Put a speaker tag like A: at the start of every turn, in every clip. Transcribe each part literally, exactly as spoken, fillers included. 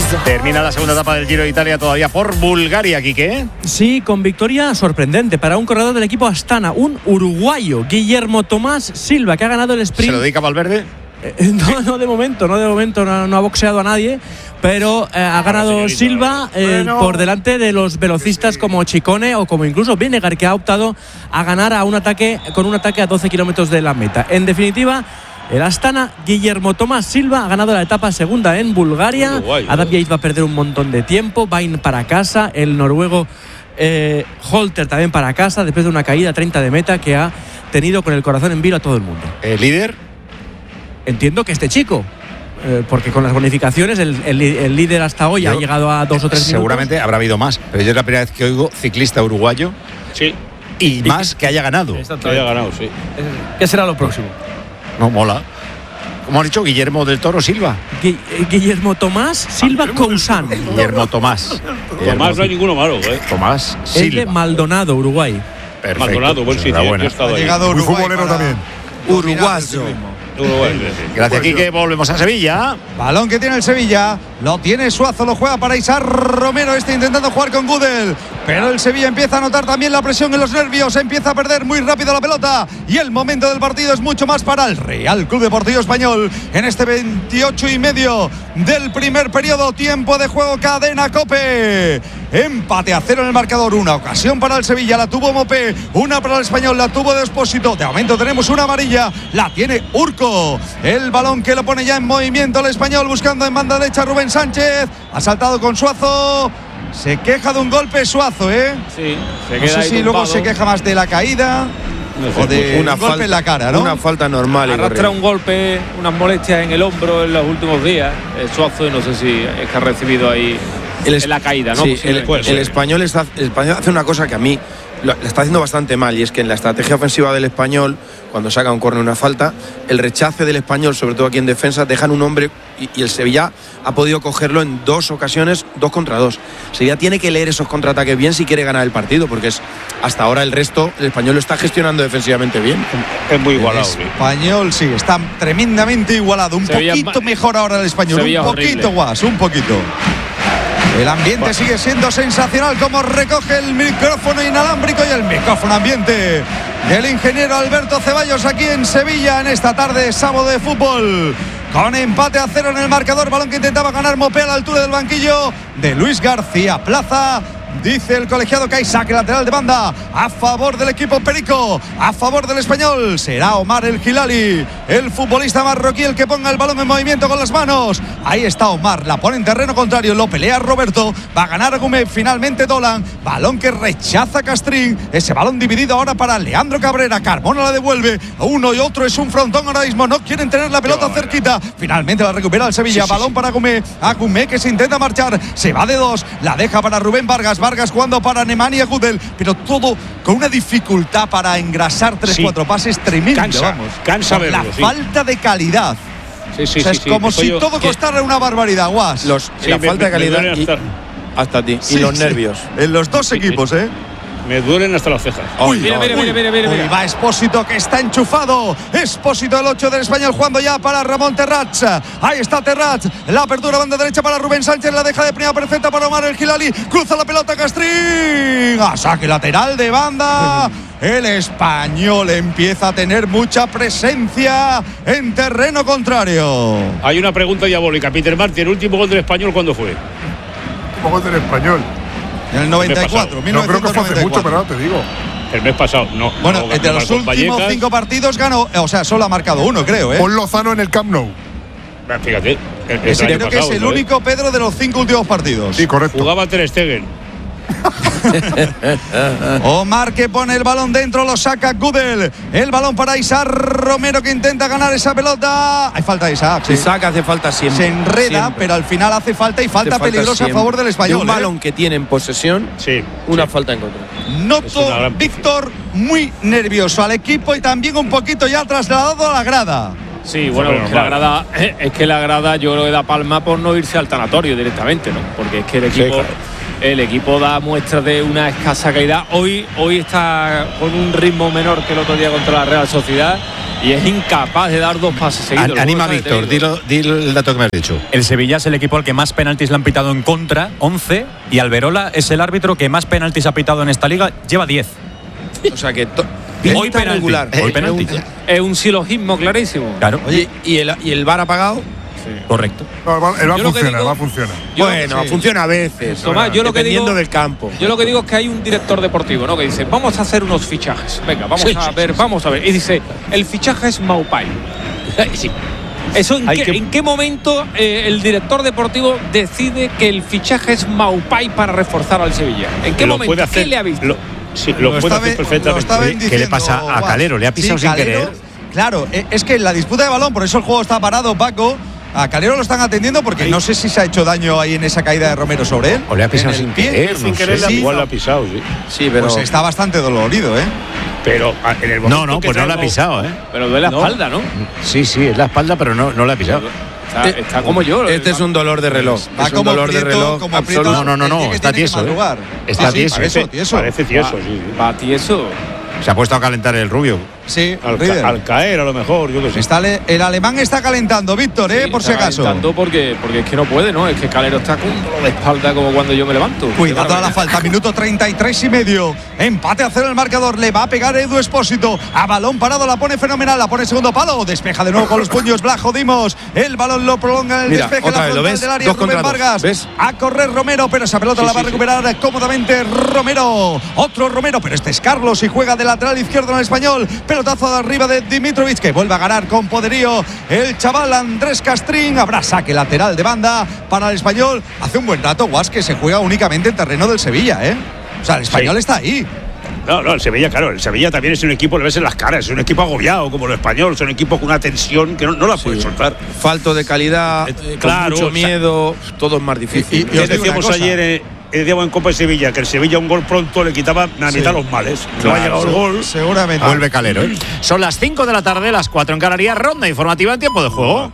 A: Termina la segunda etapa del Giro de Italia todavía por Bulgaria, Quique.
B: Sí, con victoria sorprendente para un corredor del equipo Astana, un uruguayo, Guillermo Tomás Silva, que ha ganado el sprint.
A: ¿Se lo dedica Valverde?
B: Eh, no, no de momento, no de momento, no, no ha boxeado a nadie, pero eh, ha ganado Silva eh, bueno. por delante de los velocistas sí, sí. como Chicone o como incluso Vinegar, que ha optado a ganar a un ataque con un ataque a doce kilómetros de la meta. En definitiva, el Astana, Guillermo Tomás Silva, ha ganado la etapa segunda en Bulgaria. Guay, Adam Yates va a perder un montón de tiempo, va a ir para casa. El noruego eh, Holter también para casa, después de una caída treinta de meta que ha tenido con el corazón en vilo a todo el mundo.
A: ¿El líder?
B: Entiendo que este chico, eh, porque con las bonificaciones el, el, el líder hasta hoy yo, ha llegado a dos o tres
A: seguramente
B: minutos.
A: Habrá habido más, pero yo es la primera vez que oigo ciclista uruguayo.
C: Sí.
A: Y más que haya ganado.
C: Que haya ganado, sí.
B: ¿Qué será lo próximo?
A: No, mola. ¿Cómo has dicho? Guillermo del Toro Silva.
B: Gu- Guillermo Tomás Silva ah, Cousán.
A: Guillermo Tomás.
C: Tomás no hay ninguno malo, ¿eh?
A: Tomás
B: Silva. Es de Maldonado, Uruguay.
C: Perfecto. Maldonado, buen sitio. Yo he estado
D: ha
C: ahí.
D: llegado Uruguay. Muy futbolero también.
E: Uruguayo.
C: Uruguay.
A: Gracias, Quique. Volvemos a Sevilla.
D: Balón que tiene el Sevilla. Lo tiene Suazo, lo juega para Isar Romero. Este intentando jugar con Gudel. Pero el Sevilla empieza a notar también la presión en los nervios. Empieza a perder muy rápido la pelota. Y el momento del partido es mucho más para el Real Club Deportivo Español. En este veintiocho y medio del primer periodo. Tiempo de juego, cadena COPE. Empate a cero en el marcador. Una ocasión para el Sevilla. La tuvo Mopé. Una para el Español. La tuvo de Expósito. De momento tenemos una amarilla. La tiene Urco. El balón que lo pone ya en movimiento el Español. Buscando en banda derecha Rubén Sánchez. Ha saltado con Suazo. Se queja de un golpe Suazo, ¿eh?
C: Sí, se
D: no
C: queda
D: sé si luego se queja más de la caída no sé, o de
E: una
D: un
E: falta,
D: golpe en la cara, ¿no?
E: Una falta normal.
C: Arrastra un golpe, unas molestias en el hombro en los últimos días. El Suazo, y no sé si es que ha recibido ahí el es, en la caída, ¿no?
E: Sí, el, el, el, español está, el español hace una cosa que a mí lo, le está haciendo bastante mal, y es que en la estrategia ofensiva del Español, cuando saca un córner, una falta, el rechace del Español, sobre todo aquí en defensa, dejan un hombre, y, y el Sevilla ha podido cogerlo en dos ocasiones, dos contra dos. Sevilla tiene que leer esos contraataques bien si quiere ganar el partido, porque es hasta ahora el resto, el Español lo está gestionando defensivamente bien.
C: Es muy igualado.
D: El Español sí, está tremendamente igualado. Un Sevilla poquito mejor ahora el Español, Sevilla un poquito más, un poquito. El ambiente bueno. sigue siendo sensacional, como recoge el micrófono inalámbrico y el micrófono ambiente del ingeniero Alberto Ceballos aquí en Sevilla en esta tarde sábado de fútbol. Con empate a cero en el marcador, balón que intentaba ganar Mopé a la altura del banquillo de Luis García Plaza. Dice el colegiado que hay saque lateral de banda a favor del equipo perico, a favor del Español. Será Omar El Hilali, el futbolista marroquí, el que ponga el balón en movimiento con las manos. Ahí está Omar, la pone en terreno contrario, lo pelea Roberto, va a ganar Agumé, finalmente Dolan, balón que rechaza Castrín. Ese balón dividido ahora para Leandro Cabrera. Carmona la devuelve, uno y otro es un frontón ahora mismo, no quieren tener la pelota cerquita. Finalmente la recupera el Sevilla, sí, sí, balón sí. para Agumé, Agumé que se intenta marchar, se va de dos, la deja para Rubén Vargas. Vargas jugando para Nemanja Gudel, pero todo con una dificultad para engrasar tres, sí. cuatro pases tremendo.
C: Cansa,
D: vamos.
C: cansa verlo,
D: la
C: sí.
D: falta de calidad.
C: Sí, sí,
D: o sea,
C: sí,
D: es
C: sí,
D: como si
C: yo,
D: todo costara una barbaridad, Guas.
E: Los,
C: sí,
E: la
C: me,
E: falta
C: me,
E: de calidad
C: y,
E: hasta, hasta ti
D: sí,
E: y los
D: sí.
E: nervios.
D: En los dos equipos, ¿eh?
C: Me duelen hasta las cejas.
D: Uy,
C: mira, mira, mira, mira, mira, mira.
D: Uy, va Expósito que está enchufado. Expósito el ocho del Español jugando ya para Ramón Terrats. Ahí está Terrats. La apertura banda derecha para Rubén Sánchez. La deja de primera perfecta para Omar El Hilali. Cruza la pelota Castrín. A saque lateral de banda. El Español empieza a tener mucha presencia en terreno contrario.
C: Hay una pregunta diabólica. Peter Martí, ¿el último gol del Español cuándo fue?
F: El último gol del Español.
D: En el noventa y cuatro,
F: no creo que fue hace mucho, pero no te digo.
C: El mes pasado, no.
D: Bueno,
C: no,
D: entre los últimos Vallecas. cinco partidos ganó, o sea, solo ha marcado uno, creo, ¿eh?
F: Pon Lozano en el Camp Nou.
C: Fíjate. El, el
D: Ese creo pasado, que es el
C: ¿sabes?
D: único Pedro de los cinco últimos partidos.
F: Sí, correcto.
C: Jugaba Ter Stegen.
D: Omar que pone el balón dentro, lo saca Gudel. El balón para Isaac Romero que intenta ganar esa pelota. Hay falta de Isaac. Sí.
E: Isaac hace falta siempre.
D: Se enreda,
E: siempre.
D: pero al final hace falta y falta, falta peligrosa siempre. A favor del Español.
E: De un
D: ¿eh?
E: balón que tiene en posesión,
C: sí,
E: una
C: sí.
E: falta en contra.
D: Noto Víctor muy nervioso al equipo y también un poquito ya trasladado a la grada.
G: Sí, bueno, es que, la grada, es que la grada yo creo que da palma por no irse al tanatorio directamente, ¿no? Porque es que el equipo, sí, claro. el equipo da muestras de una escasa calidad. Hoy, hoy está con un ritmo menor que el otro día contra la Real Sociedad y es incapaz de dar dos pases seguidos.
A: An, anima, Víctor, dilo, dilo el dato que me has dicho.
H: El Sevilla es el equipo al que más penaltis le han pitado en contra, once, y Alberola es el árbitro que más penaltis ha pitado en esta liga, lleva diez.
E: O sea que to-
H: hoy penalti,
E: regular.
H: hoy penalti.
G: Es un silogismo clarísimo.
H: Claro.
E: Oye, ¿y el, y el V A R apagado?
H: Correcto.
F: No, el bar, el bar
G: Yo lo que
F: funciona,
G: digo-
F: el bar funciona.
G: Yo-
E: Bueno,
G: sí.
E: funciona a veces.
G: Tomás, yo lo que
E: dependiendo
G: digo-
E: del campo.
G: Yo lo que digo es que hay un director deportivo, ¿no? Que dice, vamos a hacer unos fichajes. Venga, vamos
A: Sí,
G: a
A: sí,
G: ver,
A: sí,
G: vamos a ver. Y dice, el fichaje es Maupay.
A: Sí.
G: ¿Eso en,
A: Hay
G: qué,
A: que-
G: en qué momento eh, el director deportivo decide que el fichaje es Maupay para reforzar al Sevilla? ¿En qué
A: Lo
G: momento?
A: puede
G: ¿Qué
A: hacer-
G: le ha visto?
A: lo- sí, lo, puede
D: está
A: hacer
D: be-
A: perfectamente.
D: lo está
A: Oye, ¿qué le pasa a
D: bendiciendo,
A: Calero? ¿Le ha pisado
D: Sí,
A: sin
D: Calero,
A: querer?
D: Claro, eh, es que la disputa de balón, por eso el juego está parado, Paco. A Calero lo están atendiendo porque no sé si se ha hecho daño ahí en esa caída de Romero sobre él.
A: O le ha pisado
D: en el
A: sin
D: pie.
A: querer.
F: Sin
A: no
F: querer,
A: sé.
D: sí.
F: igual la ha pisado, sí.
E: Sí, pero.
D: Pues está bastante dolorido, ¿eh?
F: Pero ah, en el momento
A: No, no,
F: que
A: pues no la ha
F: traigo-
A: pisado, ¿eh?
G: Pero duele la
E: No.
G: espalda, ¿no?
A: Sí, sí, es la espalda, pero no, no la ha pisado.
G: Está, está como yo.
E: Este es un dolor de reloj.
D: Va
E: Es un
D: como
E: dolor de
D: Prieto,
E: reloj
D: como
E: absoluto.
D: Prieto,
A: No, no, no,
D: el día
A: no,
D: que
A: está
D: tiene que
A: tieso, ¿eh?
D: madrugar.
A: Está
D: Sí, sí,
A: tieso.
D: Parece tieso.
F: Parece tieso,
G: Va,
F: sí. sí.
G: va tieso.
A: Se ha puesto a calentar el rubio.
D: Sí,
F: Al,
D: Rieder.
F: ca- al caer, a lo mejor, yo qué sé.
D: Está le- el alemán está calentando, Víctor, ¿eh?
G: Sí,
D: por si
G: está
D: acaso.
G: calentando Porque, porque es que no puede, ¿no? Es que Calero está con un dolor de espalda como cuando yo me levanto.
D: Cuidado
G: Qué
D: a la
G: barbaridad.
D: falta, minuto treinta y tres y medio. Empate a cero el marcador. Le va a pegar Edu Espósito. A balón parado la pone fenomenal. La pone segundo palo. Despeja de nuevo con los puños Blajo Dimos. El balón lo prolonga en el
E: Mira,
D: despeje.
E: otra
D: La
E: vez, ¿lo
D: frontal
E: ves?
D: del área.
E: Dos
D: Rubén
E: contra dos,
D: Vargas.
E: ¿ves?
D: A correr Romero, pero esa pelota
E: Sí,
D: la va a
E: sí, sí.
D: recuperar cómodamente Romero. Otro Romero, pero este es Carlos y juega de lateral izquierdo en el español. Pelotazo de arriba de Dimitrovic, que vuelve a ganar con poderío el chaval Andrés Castrín. Habrá saque lateral de banda para el español. Hace un buen rato, Guas, que se juega únicamente en terreno del Sevilla, ¿eh? O sea, el español
F: Sí.
D: está ahí.
F: No, no, el Sevilla, claro, el Sevilla también es un equipo, le ves en las caras, es un equipo agobiado como el español, es un equipo con una tensión que no, no la puede soltar.
E: Falto de calidad,
F: Eh,
E: con
F: claro,
E: mucho
F: o sea,
E: miedo, todo es más difícil.
D: y- y-
F: Ya
D: os digo
F: decíamos
D: una cosa.
F: ayer, eh, eh, decíamos en Copa de Sevilla, que el Sevilla un gol pronto le quitaba la mitad
D: Sí.
F: los males. No
A: Claro,
F: ha llegado el
D: Se-
F: gol.
D: Seguramente.
A: Vuelve Calero, ¿eh? Son las cinco de la tarde, las cuatro en Canarias. Ronda informativa en tiempo de juego.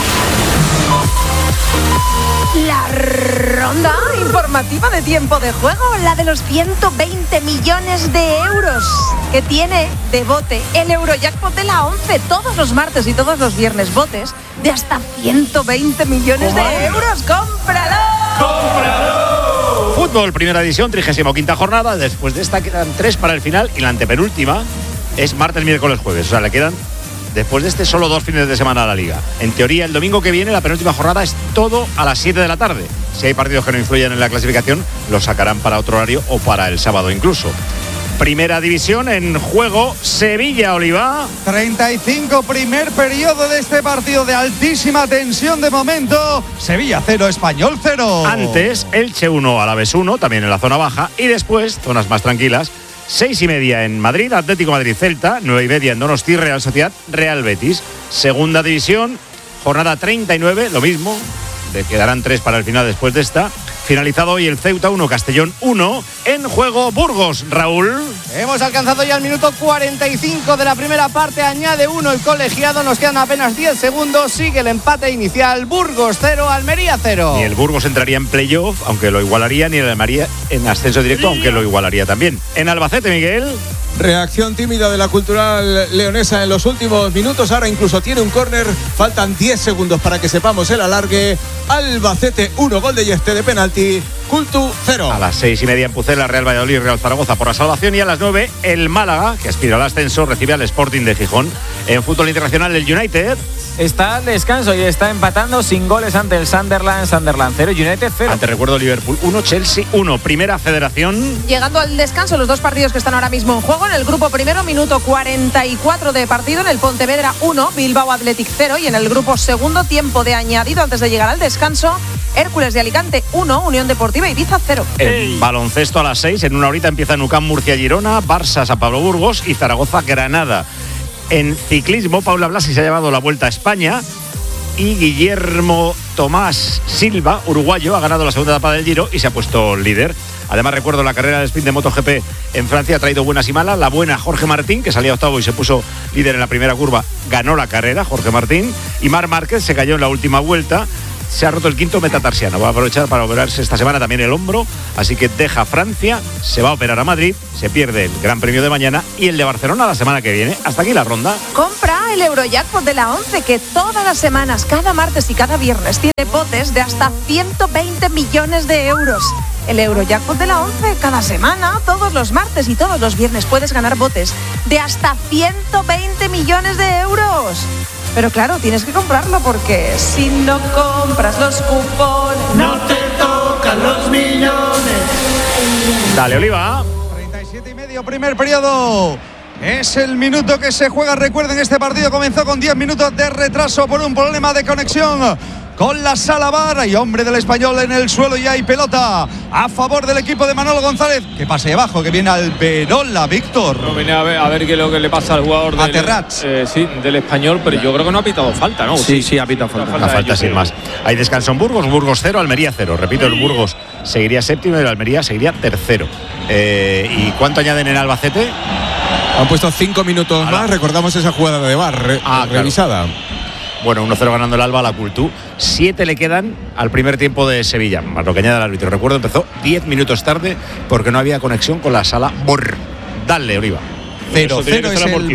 I: La ronda informativa de tiempo de juego, la de los ciento veinte millones de euros que tiene de bote el Eurojackpot de la once todos los martes y todos los viernes, botes de hasta ciento veinte millones de euros. ¡Cómpralo!
A: Fútbol, primera edición, trigésima quinta jornada. Después de esta quedan tres para el final y la antepenúltima es martes, miércoles, jueves. O sea, le quedan después de este solo dos fines de semana a la liga. En teoría, el domingo que viene, la penúltima jornada es todo a las siete de la tarde. Si hay partidos que no influyen en la clasificación, los sacarán para otro horario o para el sábado incluso. Primera división en juego, Sevilla-Oliva.
D: treinta y cinco, primer periodo de este partido de altísima tensión de momento. Sevilla cero, Español cero.
A: Antes, Elche uno, Alavés uno, también en la zona baja. Y después, zonas más tranquilas, seis y media en Madrid, Atlético Madrid-Celta. Nueve y media en Donosti, Real Sociedad, Real Betis. Segunda división, jornada treinta y nueve, lo mismo. Le quedarán tres para el final después de esta. Finalizado hoy el Ceuta uno, Castellón uno. En juego Burgos, Raúl.
J: Hemos alcanzado ya el minuto cuarenta y cinco de la primera parte. Añade uno el colegiado. Nos quedan apenas diez segundos. Sigue el empate inicial. Burgos cero, Almería cero.
A: Ni el Burgos entraría en playoff, aunque lo igualaría, ni el Almería en ascenso directo, aunque lo igualaría también. En Albacete, Miguel.
K: Reacción tímida de la Cultural Leonesa en los últimos minutos. Ahora incluso tiene un córner. Faltan diez segundos para que sepamos el alargue. Albacete uno, gol de Yeste de penalti. Cultu cero.
A: A las seis y media en Pucela, Real Valladolid, Real Zaragoza por la salvación. Y a las nueve, el Málaga, que aspira al ascenso, recibe al Sporting de Gijón. En fútbol internacional, el United.
C: Está al descanso y está empatando sin goles ante el Sunderland. Sunderland cero, United cero.
A: Ante recuerdo Liverpool uno, Chelsea uno. Primera Federación.
I: Llegando al descanso, los dos partidos que están ahora mismo en juego. En el grupo primero, minuto cuarenta y cuatro de partido. En el Pontevedra uno, Bilbao Athletic cero. Y en el grupo segundo, tiempo de añadido antes de llegar al descanso, Hércules de Alicante uno, Unión Deportiva Ibiza cero.
A: En baloncesto a las seis, en una horita empieza Nucam Murcia-Girona, Barça San Pablo Burgos y Zaragoza-Granada. En ciclismo, Paula Blasi se ha llevado la Vuelta a España y Guillermo Tomás Silva, uruguayo, ha ganado la segunda etapa del Giro y se ha puesto líder. Además, recuerdo la carrera de sprint de MotoGP en Francia, ha traído buenas y malas. La buena, Jorge Martín, que salía octavo y se puso líder en la primera curva, ganó la carrera, Jorge Martín. Y Marc Márquez se cayó en la última vuelta. se ha roto el quinto metatarsiano. Va a aprovechar para operarse esta semana también el hombro, así que deja Francia, se va a operar a Madrid, se pierde el Gran Premio de mañana y el de Barcelona la semana que viene. Hasta aquí la ronda.
I: Compra el Eurojackpot de la once, que todas las semanas, cada martes y cada viernes tiene botes de hasta ciento veinte millones de euros. El Eurojackpot de la once, cada semana, todos los martes y todos los viernes puedes ganar botes de hasta ciento veinte millones de euros. Pero claro, tienes que comprarlo, porque si no compras los cupones, no te tocan los millones.
A: Dale, Oliva.
D: treinta y siete y medio, primer periodo. Es el minuto que se juega. Recuerden, este partido comenzó con diez minutos de retraso por un problema de conexión con la sala V A R. Y hombre del Español en el suelo, y hay pelota a favor del equipo de Manolo González. Que pase abajo, que viene Alberola, Víctor.
G: No, viene a ver, a ver qué es lo que le pasa al jugador del, eh, sí, del Español, pero yo creo que no ha pitado falta, ¿no?
E: Sí, sí, ha pitado falta.
A: Una falta sin más. Hay descanso en Burgos, Burgos cero, Almería cero. Repito, el Burgos seguiría séptimo y el Almería seguiría tercero. Eh, ¿Y cuánto añaden en Albacete?
K: Han puesto cinco minutos más. Recordamos esa jugada de V A R re
A: ah,
K: revisada.
A: Claro. Bueno, uno cero ganando el Alba a la Cultú. Siete le quedan al primer tiempo de Sevilla, más lo que añade el árbitro. Recuerdo, empezó diez minutos tarde porque no había conexión con la sala B O R. Dale, Oliva.
D: cero cero es el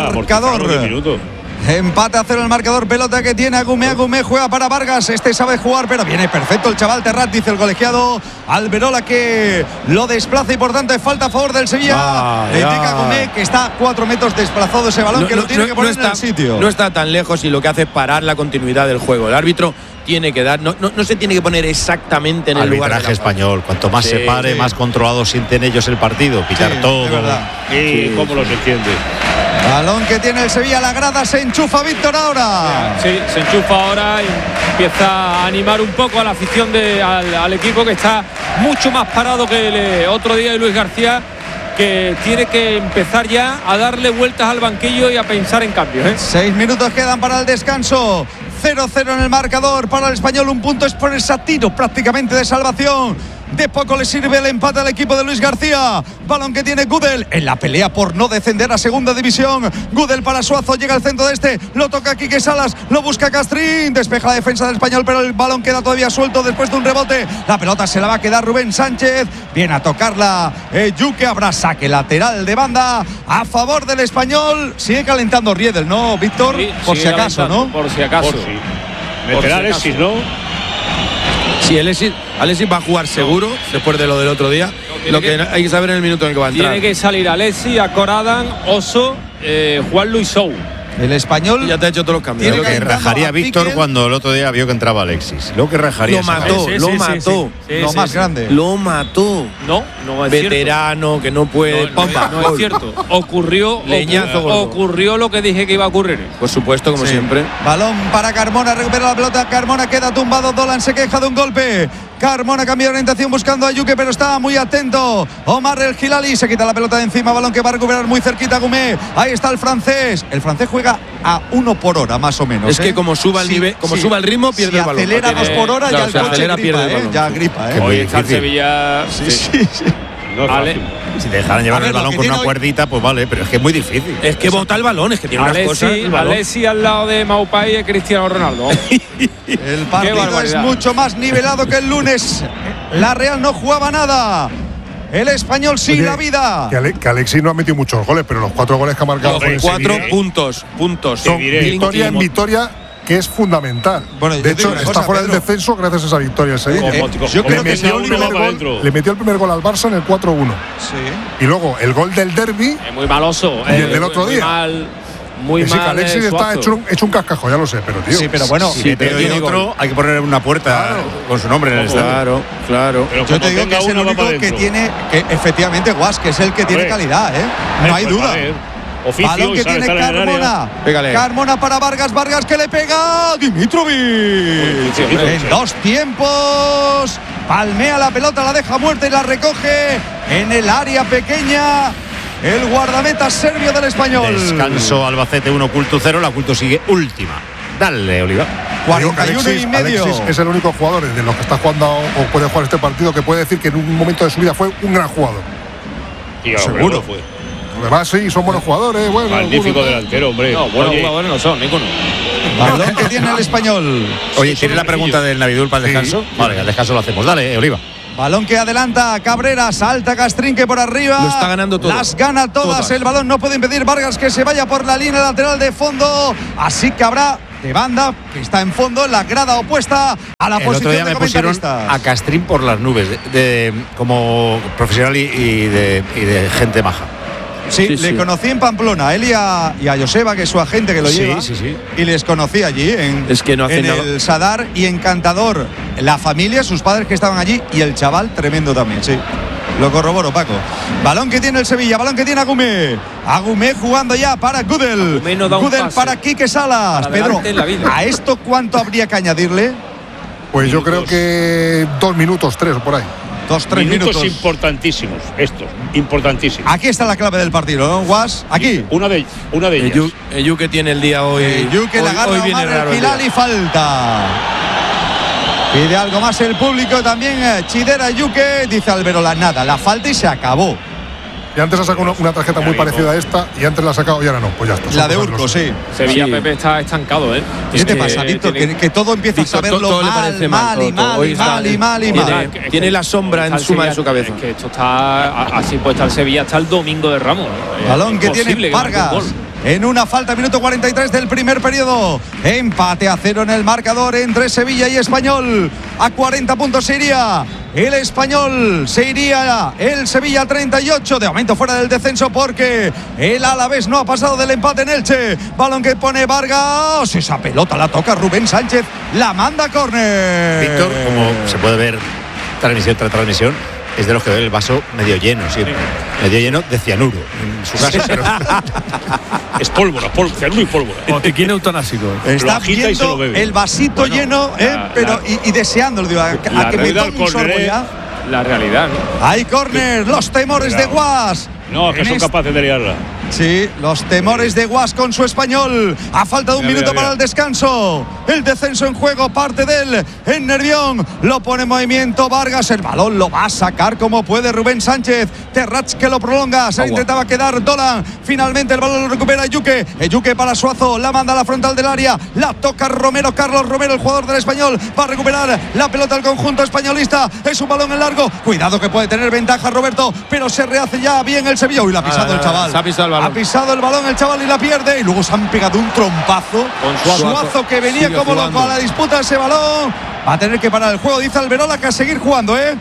D: marcador. Empate a cero el marcador. Pelota que tiene Agumé. Agumé juega para Vargas. Este sabe jugar, pero viene perfecto el chaval. Terrat, dice el colegiado Alberola, que lo desplaza y por tanto es falta a favor del Sevilla. Ah, le indica Agumé que está a cuatro metros desplazado ese balón, no, que lo no, tiene no, que poner no está, en el sitio.
E: No está tan lejos, y lo que hace es parar la continuidad del juego. El árbitro tiene que dar, no, no, no se tiene que poner exactamente en el lugar.
A: Arbitraje español. Cuanto más sí, se pare, sí. más controlado sienten ellos el partido. Pitar sí, todo.
F: Es verdad. Y sí, cómo los entiende.
D: Balón que tiene el Sevilla, la grada se enchufa Víctor ahora.
G: Sí, se enchufa ahora y empieza a animar un poco a la afición de, al, al equipo, que está mucho más parado que el otro día de Luis García, que tiene que empezar ya a darle vueltas al banquillo y a pensar en cambios, ¿eh?
D: Seis minutos quedan para el descanso. cero cero en el marcador para el Español. Un punto es ponerse a tiro prácticamente de salvación. De poco le sirve el empate al equipo de Luis García. Balón que tiene Gudel en la pelea por no descender a segunda división. Gudel para Suazo, llega al centro de este, lo toca Quique Salas, lo busca Castrín, despeja la defensa del Español, pero el balón queda todavía suelto después de un rebote. La pelota se la va a quedar Rubén Sánchez. Viene a tocarla eh, Yuque. Habrá saque lateral de banda a favor del Español. Sigue calentando Riedel, ¿no, Víctor?
G: Sí,
D: por si acaso, ¿no?
G: Por si acaso.
F: Por si. Meterá si Alexis, ¿no?
E: Sí, Alexis, Alexis va a jugar seguro, no, después de lo del otro día. No, lo que, que hay que saber en el minuto en el que va a entrar.
G: Tiene que salir Alexis, Acoradan, Oso, eh, Juan Luis Sou.
D: El Español
E: ya te ha hecho todos los cambios.
A: Lo que rajaría Víctor Piquel cuando el otro día vio que entraba Alexis. Lo que rajaría.
E: Lo mató, sí, sí, lo sí, mató.
D: Sí, sí, sí, lo sí, más sí. grande.
E: Lo mató.
G: No, no es
E: Veterano,
G: cierto.
E: que no puede.
G: No, no, no, no es cierto. Ocurrió,
E: Leñazo
G: ocurrió, ocurrió lo que dije que iba a ocurrir.
E: Por supuesto, como sí. siempre.
D: Balón para Carmona, recupera la pelota. Carmona queda tumbado. Dolan se queja de un golpe. Carmona cambia de orientación buscando a Yuque, pero está muy atento Omar El Hilali, se quita la pelota de encima. Balón que va a recuperar muy cerquita Gumé. Ahí está el francés. El francés juega a uno por hora, más o menos.
E: Es ¿eh? que como suba el sí, nivel, como sí. suba el ritmo, pierde
D: si
E: el balón.
D: acelera dos por hora,
E: claro,
D: ya el coche
E: acelera,
D: gripa,
E: pierde el balón.
D: ¿eh? Ya gripa, ¿eh?
G: Hoy está en Sevilla.
D: Sí, sí, sí. sí.
F: No es
G: Ale,
A: si te dejaran llevar ver, el balón con una hoy... cuerdita, pues vale, pero es que es muy difícil.
E: Es que bota el balón, es que tiene
G: Alessi,
E: unas cosas. El
G: Alessi al lado de Maupay y Cristiano Ronaldo.
D: El partido es mucho más nivelado que el lunes. La Real no jugaba nada. El Español sí. Oye, la vida.
L: Que, Ale, que Alexis no ha metido muchos goles, pero los cuatro goles que ha marcado.
E: No, cuatro puntos, puntos.
L: Son victoria en victoria, que es fundamental. Bueno, de hecho, está cosa, fuera Pedro. del descenso gracias a esa victoria. Eh,
D: yo creo
L: le,
D: que
L: metió el primer gol, le metió el primer gol al Barça en el cuatro uno.
D: Sí.
L: Y luego el gol del derbi.
G: Es muy maloso.
L: Y el del otro
G: muy
L: día.
G: Mal, muy
L: sí,
G: mal.
L: Que Alexis está hecho un, hecho un cascajo, ya lo sé, pero tío.
D: Sí, pero bueno,
A: si te doy otro, hay que poner una puerta claro. con su nombre en el estadio.
E: Claro, claro.
D: Pero yo te digo que es el único que tiene, que efectivamente, Guas, que es el que tiene calidad, ¿eh? No hay duda.
F: Oficio,
D: balón que tiene Carmona. Carmona para Vargas. Vargas que le pega. Dimitrovic. En dos tiempos. Palmea la pelota, la deja muerta y la recoge en el área pequeña. El guardameta serbio del Español.
A: Descanso Albacete uno, Culto cero. La Culto sigue última. Dale, Oliva.
D: cuarenta y uno
L: Alexis,
D: y medio.
L: Alexis es el único jugador de los que está jugando o puede jugar este partido que puede decir que en un momento de su vida fue un gran jugador.
F: Y seguro fue.
L: Además, sí, son buenos jugadores. Bueno,
F: magnífico algunos, delantero, hombre.
G: No, buenos Oye. jugadores no son, ninguno.
D: Balón que tiene el Español.
A: Oye, ¿tienes la pregunta del Navidul para el descanso? Sí. Vale, el descanso lo hacemos. Dale, Oliva.
D: Balón que adelanta Cabrera, salta Castrinque por arriba.
E: Lo está ganando todo.
D: Las gana todas. todas. El balón no puede impedir Vargas que se vaya por la línea lateral de fondo. Así que habrá de banda que está en fondo en la grada opuesta a la
A: el
D: posición
A: otro día
D: de
A: me pusieron a Castrín por las nubes de, de, como profesional y, y, de, y de gente maja.
D: Sí, sí, le sí. conocí en Pamplona, él y a, y a Joseba, que es su agente que lo
A: sí,
D: lleva.
A: Sí, sí.
D: Y les conocí allí en,
E: es que no hace
D: en
E: nada.
D: el Sadar, y encantador. La familia, sus padres que estaban allí, y el chaval tremendo también, sí. Lo corroboro, Paco. Balón que tiene el Sevilla, balón que tiene Agumé. Agumé jugando ya para Gudel.
G: No
D: Gudel para Quique Salas.
G: Para
D: Pedro, ¿a esto cuánto habría que añadirle?
L: Pues yo creo que dos minutos, tres o por ahí.
D: Dos, tres minutos.
F: Minutos importantísimos, estos, importantísimos.
D: Aquí está la clave del partido, ¿no, Guas? Aquí.
F: Una de, una de ellas.
E: El Yu que tiene el día hoy.
D: El Yu que
E: hoy,
D: la agarra
E: hoy viene raro
D: el Hilal y falta. Pide algo más el público también. Chidera Yuque, dice Alberola, nada, la falta y se acabó.
L: Y antes ha sacado una, una tarjeta muy parecida a esta y antes la ha sacado y ahora no, pues ya está.
D: La de Urco, sí.
G: Sevilla
D: sí.
G: Pepe está estancado, ¿eh?
D: ¿Qué te pasa, Víctor? Que, que todo empieza Víctor, a saberlo todo, todo mal, mal, mal, y mal, y mal, y mal, y mal.
E: Tiene, es tiene la sombra encima Sevilla, de su cabeza.
G: Es que esto está así, pues está el Sevilla hasta el domingo de Ramos.
D: Balón que tiene Vargas. En una falta, minuto cuarenta y tres del primer periodo. Empate a cero en el marcador entre Sevilla y Español. A cuarenta puntos se iría el Español, se iría el Sevilla treinta y ocho. De momento fuera del descenso porque el Alavés no ha pasado del empate en Elche. Balón que pone Vargas. Esa pelota la toca Rubén Sánchez. La manda a córner.
A: Víctor, como se puede ver transmisión tras transmisión, es de los que ve el vaso medio lleno siempre. Sí. Medio lleno de cianuro en su caso. Pero
F: es pólvora, pólvora, cianuro y pólvora.
H: Botiquín eutonásico.
D: Está viendo el vasito bueno, lleno, ¿eh? La, pero la, y, y deseándolo, digo, a, a que me tome un sorbo ya.
G: La realidad, ¿no?
D: Hay córner, los temores de Guas.
F: No, que son este... capaces de liarla.
D: Sí, los temores de Guas con su Español. A falta de un mira, minuto mira, para mira. el descanso. El descenso en juego, parte de él en Nervión. Lo pone en movimiento Vargas. El balón lo va a sacar como puede Rubén Sánchez. Terrats que lo prolonga. Se intentaba quedar Dolan. Finalmente el balón lo recupera Yuque. Yuque para Suazo. La manda a la frontal del área. La toca Romero. Carlos Romero, el jugador del Español. Va a recuperar la pelota al conjunto españolista. Es un balón en largo. Cuidado que puede tener ventaja Roberto. Pero se rehace ya bien el Sevilla. Uy, la ha pisado ah, el chaval.
E: Se ha pisado el balón.
D: Ha pisado el balón el chaval y la pierde. Y luego se han pegado un trompazo. Con Suazo, Suazo que venía Sigue como jugando. loco a la disputa ese balón. Va a tener que parar el juego, dice Alberola, que a seguir jugando, ¿eh?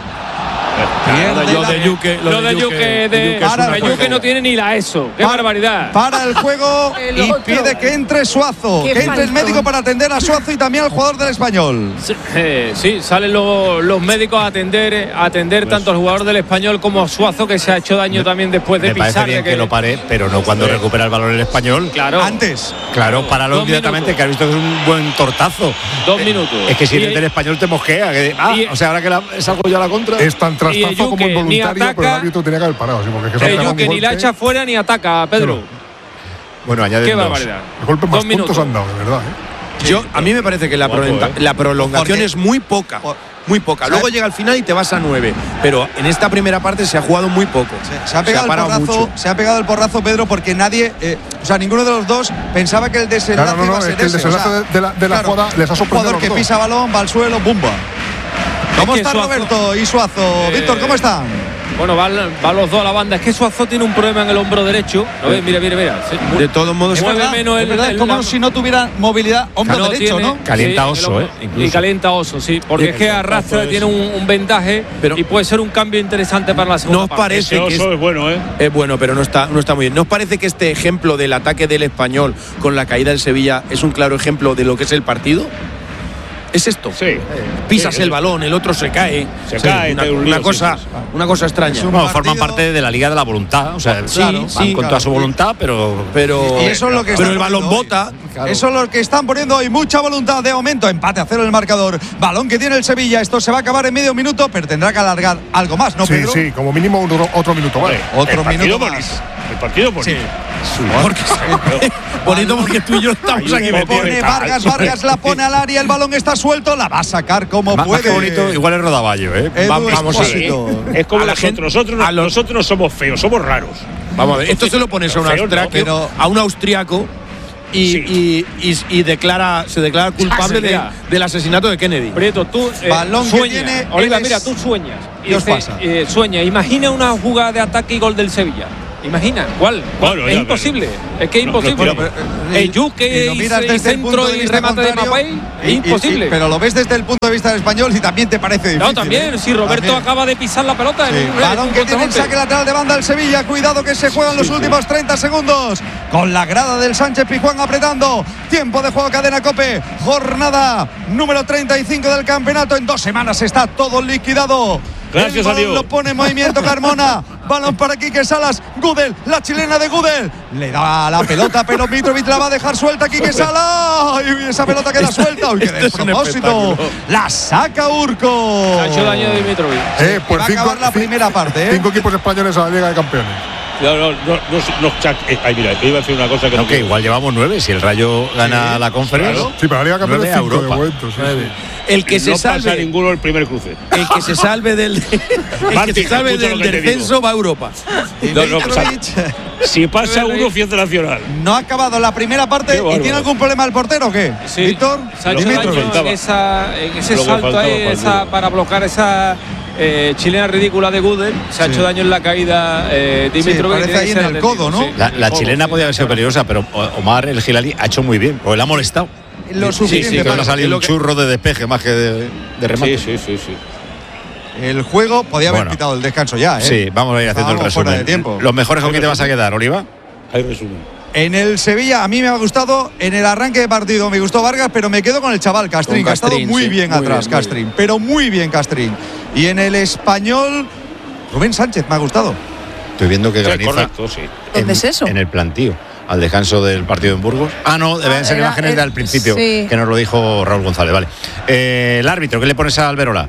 G: Lo de Yuque, lo de Yuque, de Yuque no tiene ni la ESO. ¡Qué para, barbaridad!
D: Para el juego y pide que entre Suazo, que entre el médico para atender a Suazo y también al jugador del Español.
G: Sí, eh, sí salen los, los médicos a atender, a atender pues, tanto al jugador del Español como a Suazo, que se ha hecho daño también después de
A: me
G: pisar.
A: Me parece bien que, que lo pare, pero no cuando sí. recupera el balón el Español.
G: Claro.
D: Antes.
A: Claro, páralo inmediatamente, que has visto que es un buen tortazo.
G: Dos minutos.
A: Es que si eres del Español te mosquea. Que, ah, y, o sea, ahora que la, salgo yo a la contra.
L: Es tan traspazo como involuntario. Ataca, pero el árbitro tenía que haber parado. ¿Sí? Porque es que,
G: que, que ni la echa fuera ni ataca, Pedro.
A: Bueno, añade
G: Qué
A: dos.
G: barbaridad.
L: El golpe más puntos han dado, de verdad. ¿eh?
E: Yo, a mí me parece que la,
F: Guapo,
E: prolonga,
F: eh.
E: la prolongación es muy poca. Muy poca. Luego llega al final y te vas a nueve. Pero en esta primera parte se ha jugado muy poco.
D: Se, se ha pegado se ha el porrazo, mucho. Se ha pegado el porrazo, Pedro, porque nadie, eh, o sea, ninguno de los dos pensaba que el desenlace
L: no, no, no,
D: iba a ser
L: es que el desenlace
D: ese, o sea,
L: de la, de la
D: claro,
L: jugada les ha sorprendido.
D: Un jugador que pisa balón, va al suelo, ¡bumba! ¿Cómo está Suazo, Roberto y Suazo? Eh, Víctor, ¿cómo están?
G: Bueno, van, van los dos a la banda. Es que Suazo tiene un problema en el hombro derecho. A ver, mira, mira, mira.
E: Sí, de todos modos,
G: mueve
D: verdad,
G: menos el,
D: verdad,
G: el,
D: como
G: la,
D: si no tuviera movilidad hombro no derecho,
G: tiene,
D: ¿no?
A: Calienta
G: sí,
A: oso, ¿eh?
G: Incluso. Y calienta oso, sí. Porque es que arrastra, tiene un, un vendaje pero, y puede ser un cambio interesante para la segunda
E: ¿no os
G: parte.
E: parece
F: Ese
E: que
F: oso
E: es,
F: es bueno, ¿eh?
E: Es bueno, pero no está, no está muy bien. ¿No os parece que este ejemplo del ataque del Español con la caída del Sevilla es un claro ejemplo de lo que es el partido? ¿Es esto?
F: Sí.
E: Pisas
F: sí,
E: el balón, el otro se cae.
F: Se
E: sí,
F: cae.
E: Una,
F: un
E: una
F: lío,
E: cosa,
F: sí, sí.
E: una cosa extraña.
A: Un bueno, forman parte de la Liga de la Voluntad. O sea,
E: sí,
A: claro,
E: sí,
A: van con
E: claro,
A: toda su voluntad, pero.
E: Pero,
D: y eso es lo que
E: pero el balón bota.
D: Claro. Eso es lo que están poniendo hoy. Mucha voluntad de momento. Empate a cero el marcador. Balón que tiene el Sevilla. Esto se va a acabar en medio minuto, pero tendrá que alargar algo más, ¿no,
L: sí,
D: Pedro?
L: Sí, como mínimo otro, otro minuto. Vale.
D: Otro
F: el
D: minuto
F: más.
D: Bonito.
F: El partido bonito.
D: Sí.
E: Porque, bonito porque tú y yo estamos aquí.
D: Me pone Vargas, Vargas la pone al área, el balón está suelto, la va a sacar como
A: más,
D: puede.
A: Más bonito, igual es Rodaballo, ¿eh?
D: Edu
E: vamos, vamos a ver.
F: Es como
E: a
F: nosotros,
E: gente,
F: nosotros, no, los, nosotros no somos feos, somos raros.
E: Vamos a ver, esto se lo pones a un austriaco,
F: no, pero,
E: a un austriaco y,
C: sí.
E: y, y, y declara, se declara culpable de, del asesinato de Kennedy.
C: Prieto, tú eh,
J: balón
C: sueñas.
J: que tiene.
C: Oliva,
J: es...
C: mira, tú sueñas.
J: ¿Qué os pasa?
C: Eh, sueña, imagina una jugada de ataque y gol del Sevilla. Imagina, ¿cuál? ¿Cuál? Bueno, es imposible. Pero, es que es imposible. No, pero, pero, el Yuque y, y centro y remate de Mapay es imposible.
J: Y, y, pero lo ves desde el punto de vista del español y también te parece difícil.
C: No, también.
J: ¿eh?
C: Si Roberto
J: también.
C: acaba de pisar la pelota.
J: Sí.
C: En un,
J: balón
C: en
J: que tiene el saque lateral de banda el Sevilla. Cuidado que se juegan sí, los últimos sí. treinta segundos. Con la grada del Sánchez Pizjuán apretando. Tiempo de juego, cadena COPE. Jornada número treinta y cinco del campeonato. En dos semanas está todo liquidado.
F: Gracias
J: el
F: a Dios.
J: Lo pone en movimiento Carmona. Balón para Quique Salas. Gudel, la chilena de Gudel. Le da la pelota, pero Mitrovic la va a dejar suelta. Quique Salas. Y esa pelota queda suelta. Uy, qué despropósito. La saca Urco.
C: Ha hecho daño de Mitrovic.
L: Eh, pues
J: va
L: cinco,
J: a acabar la primera parte. ¿eh?
L: Cinco equipos españoles a la Liga de Campeones.
F: No, no, no, no, no eh, ay, mira, iba a decir una cosa que
A: no,
F: no
A: que igual llevamos nueve. Si el Rayo gana sí, la conferencia.
L: Claro. Sí, pero la Liga de Campeones es cinco de momento. Sí, sí.
E: El que se
F: no
E: salve
F: pasa ninguno el primer cruce.
E: El que se salve del el
F: Martín,
E: que se salve del descenso va a Europa.
F: No, no, o sea, si pasa uno, fiesta nacional.
J: No ha acabado la primera parte y tiene algún problema el portero o qué?
C: Sí.
J: Víctor,
C: se ha hecho daño en, esa, en ese salto ahí, esa, para bloquear esa eh, chilena ridícula de Gudel. Se ha sí. hecho daño en la caída eh, Dimitrovic.
J: Sí, parece ahí en el codo, ¿no?
A: Sí. La, la chilena podía haber sido peligrosa, pero Omar el Gilali ha hecho muy bien, porque le ha molestado.
J: Lo suficiente.
A: Sí, sí, que le ha salido un churro de despeje más que de, de remate.
F: Sí, sí, sí, sí.
J: El juego podía haber bueno. quitado el descanso ya, ¿eh?
A: Sí, vamos a ir haciendo
J: Estábamos
A: el resumen.
J: De tiempo.
A: ¿Los mejores con quién te vas a quedar, Oliva?
F: Hay resumen.
J: En el Sevilla a mí me ha gustado, en el arranque de partido me gustó Vargas, pero me quedo con el chaval Castrín, que ha estado muy sí, bien muy atrás, bien, Castrín, bien. pero muy bien Castrín. Y en el español, Rubén Sánchez me ha gustado.
A: Estoy viendo que graniza.
F: Sí, correcto, sí.
I: ¿Dónde es eso?
A: En el plantío. Al descanso del partido en Burgos. Ah, no, deben ah, ser era, imágenes era, del principio, sí. que nos lo dijo Raúl González. Vale. Eh, el árbitro, ¿qué le pones a Alberola?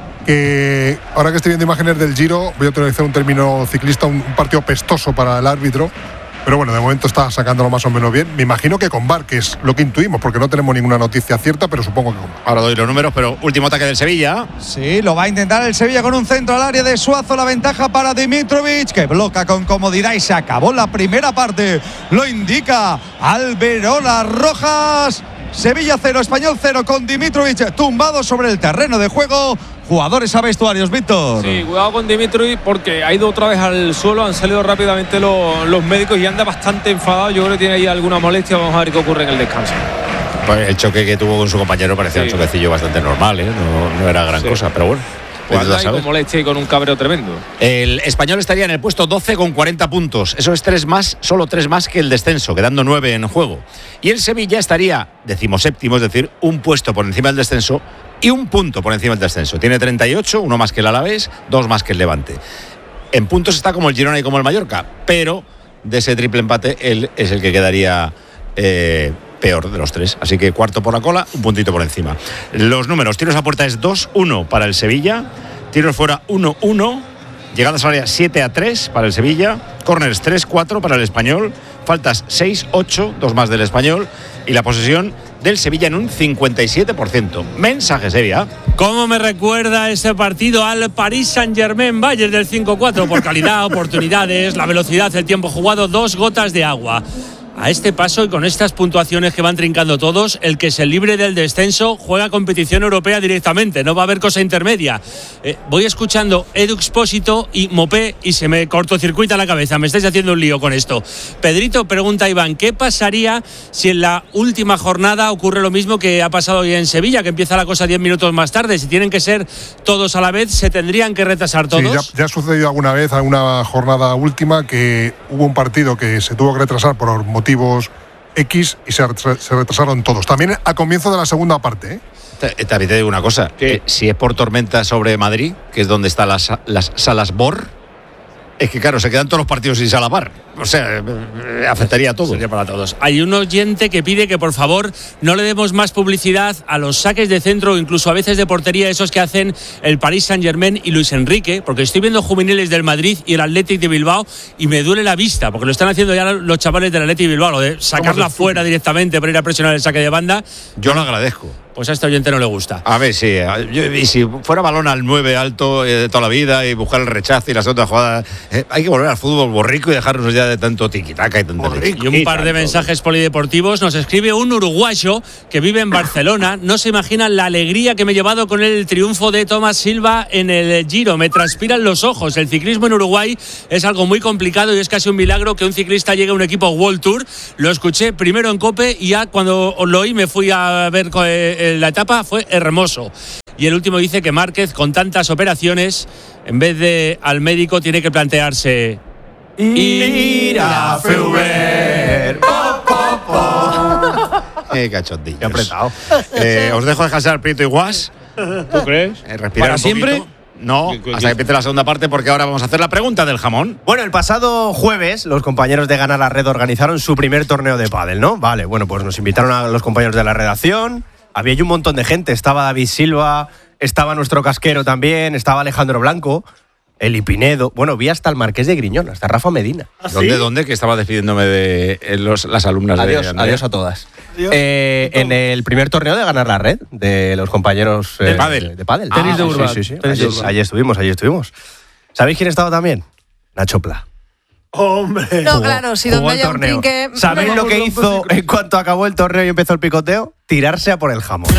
L: Que ahora que estoy viendo imágenes del Giro, voy a utilizar un término ciclista, un, un partido pestoso para el árbitro. Pero bueno, de momento está sacándolo más o menos bien. Me imagino que con V A R, que es lo que intuimos, porque no tenemos ninguna noticia cierta, pero supongo que con V A R.
A: Ahora doy los números, pero último ataque del Sevilla.
J: Sí, lo va a intentar el Sevilla con un centro al área de Suazo. La ventaja para Dimitrovic, que bloca con comodidad y se acabó la primera parte. Lo indica Alberola Rojas. Sevilla cero, Español cero, con Dimitrovic tumbado sobre el terreno de juego. Jugadores a vestuarios, Víctor.
C: Sí, cuidado con Dimitrovic porque ha ido otra vez al suelo, han salido rápidamente los, los médicos y anda bastante enfadado. Yo creo que tiene ahí alguna molestia. Vamos a ver qué ocurre en el descanso.
A: Pues el choque que tuvo con su compañero parecía sí. un choquecillo bastante normal, ¿eh? no, no era gran sí. cosa, pero bueno.
C: Pues anda ahí con molestia y con un cabreo tremendo.
A: El Español estaría en el puesto doce con cuarenta puntos. Eso es tres más, solo tres más que el descenso, quedando nueve en juego. Y el Sevilla estaría decimoséptimo, es decir, un puesto por encima del descenso y un punto por encima del descenso. Tiene treinta y ocho, uno más que el Alavés, dos más que el Levante. En puntos está como el Girona y como el Mallorca, pero de ese triple empate él es el que quedaría eh, peor de los tres. Así que cuarto por la cola, un puntito por encima. Los números: tiros a puerta es dos uno para el Sevilla, tiros fuera uno uno, llegadas al área siete a tres para el Sevilla, córners tres cuatro para el Español, faltas seis ocho, dos más del Español, y la posesión del Sevilla en un cincuenta y siete por ciento. Mensaje Sevilla.
M: ¿Cómo me recuerda ese partido al Paris Saint-Germain Bayern del cinco cuatro? Por calidad, oportunidades, la velocidad, el tiempo jugado, dos gotas de agua. A este paso y con estas puntuaciones que van trincando todos, el que se libre del descenso juega competición europea directamente, no va a haber cosa intermedia. Eh, voy escuchando Edu Expósito y Mopé y se me cortocircuita la cabeza, me estáis haciendo un lío con esto. Pedrito, pregunta a Iván, ¿qué pasaría si en la última jornada ocurre lo mismo que ha pasado hoy en Sevilla, que empieza la cosa diez minutos más tarde? Si tienen que ser todos a la vez, ¿se tendrían que retrasar todos?
L: Sí, ya, ya ha sucedido alguna vez, en una jornada última, que hubo un partido que se tuvo que retrasar por motivos X y se, se retrasaron todos. También a comienzo de la segunda parte, ¿eh?
A: También te digo una cosa, eh, si es por tormenta sobre Madrid, que es donde están las, las salas B O R, es que claro, se quedan todos los partidos sin sala V A R. O sea, eh, afectaría a todos.
M: Sería para todos. Hay un oyente que pide que por favor no le demos más publicidad a los saques de centro o incluso a veces de portería, esos que hacen el Paris Saint-Germain y Luis Enrique, porque estoy viendo juveniles del Madrid y el Athletic de Bilbao y me duele la vista, porque lo están haciendo ya los chavales del Athletic de Bilbao, lo de sacarla fuera directamente para ir a presionar el saque de banda.
A: Yo lo agradezco.
M: pues a este oyente no le gusta.
A: A ver, sí. Yo, y si fuera balón al nueve alto eh, de toda la vida y buscar el rechazo y las otras jugadas, eh, hay que volver al fútbol borrico y dejarnos ya de tanto tiquitaca y tanto
M: Y un par de mensajes polideportivos. Nos escribe un uruguayo que vive en Barcelona. No se imaginan la alegría que me he llevado con el triunfo de Tomás Silva en el Giro. Me transpiran los ojos. El ciclismo en Uruguay es algo muy complicado y es casi un milagro que un ciclista llegue a un equipo World Tour. Lo escuché primero en COPE y ya cuando lo oí me fui a ver la etapa. Fue hermoso. Y el último dice que Márquez, con tantas operaciones, en vez de al médico tiene que plantearse ir a Feuber.
A: Qué cachondillos.
E: Qué apretado.
A: Eh, os dejo descansar Prieto y Guas.
F: ¿Tú crees?
A: Eh, respirar
E: ¿Para
A: un
E: siempre?
A: poquito. No, hasta que empiece la segunda parte, porque ahora vamos a hacer la pregunta del jamón.
N: Bueno, el pasado jueves los compañeros de Gana la Red organizaron su primer torneo de pádel, ¿no? Vale, bueno, pues nos invitaron a los compañeros de la redacción. Había ahí un montón de gente. Estaba David Silva, estaba nuestro casquero también, estaba Alejandro Blanco, Eli Pinedo. Bueno, vi hasta el Marqués de Griñón, hasta Rafa Medina.
A: ¿Ah, ¿Dónde, sí? ¿Dónde? Que estaba despidiéndome de eh, los, las alumnas
N: adiós,
A: de Andrea.
N: Adiós a todas. Adiós. Eh, en el primer torneo de Ganar la Red, de los compañeros eh,
A: de pádel.
N: De pádel.
A: Ah,
N: Tenis de
A: Urban.
N: Sí, sí, sí. Allí, allí estuvimos, allí estuvimos. ¿Sabéis quién estaba también? Nacho Pla.
I: ¡Hombre! No, jugó, claro, si donde haya un trinque...
N: ¿Sabéis lo que hizo en cuanto acabó el torneo y empezó el picoteo? Tirarse a por el jamón.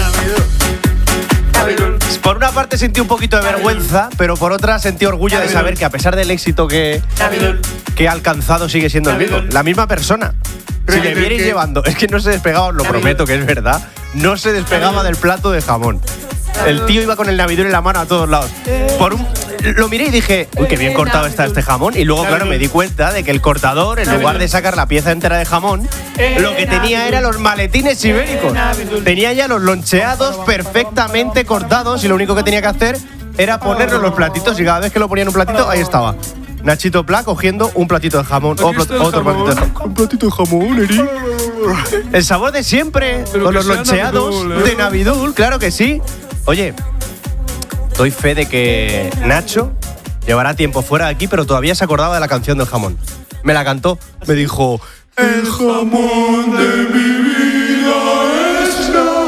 N: Por una parte sentí un poquito de vergüenza, pero por otra sentí orgullo de saber que a pesar del éxito que, que ha alcanzado sigue siendo el mismo. La misma persona. Si le vierais llevando, es que no se despegaba, os lo prometo que es verdad, no se despegaba del plato de jamón. El tío iba con el navidul en la mano a todos lados. Por un, lo miré y dije, uy, qué bien cortado está este jamón. Y luego, claro, me di cuenta de que el cortador, en lugar de sacar la pieza entera de jamón, lo que tenía era los maletines ibéricos. Tenía ya los loncheados perfectamente cortados y lo único que tenía que hacer era ponerlo en los platitos y cada vez que lo ponía en un platito, ahí estaba Nachito Pla cogiendo un platito de jamón, o pl- otro platito de jamón. Un platito de jamón, Eri. El sabor de siempre, pero con los loncheados navidul, ¿eh? De navidul, claro que sí. Oye, doy fe de que Nacho llevará tiempo fuera de aquí, pero todavía se acordaba de la canción del jamón. Me la cantó, me dijo: el jamón de mi vida es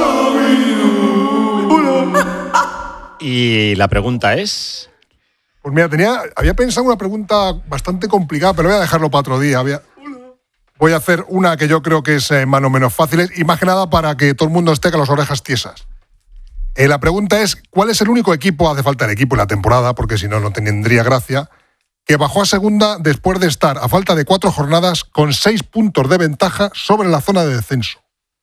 N: navidul.
A: Y la pregunta es...
L: Pues mira, tenía, había pensado una pregunta bastante complicada, pero voy a dejarlo para otro día. Voy a, voy a hacer una que yo creo que es eh, más o menos fácil, y más que nada para que todo el mundo esté con las orejas tiesas. Eh, la pregunta es, ¿cuál es el único equipo, hace falta el equipo en la temporada, porque si no, no tendría gracia, que bajó a segunda después de estar, a falta de cuatro jornadas, con seis puntos de ventaja sobre la zona de descenso?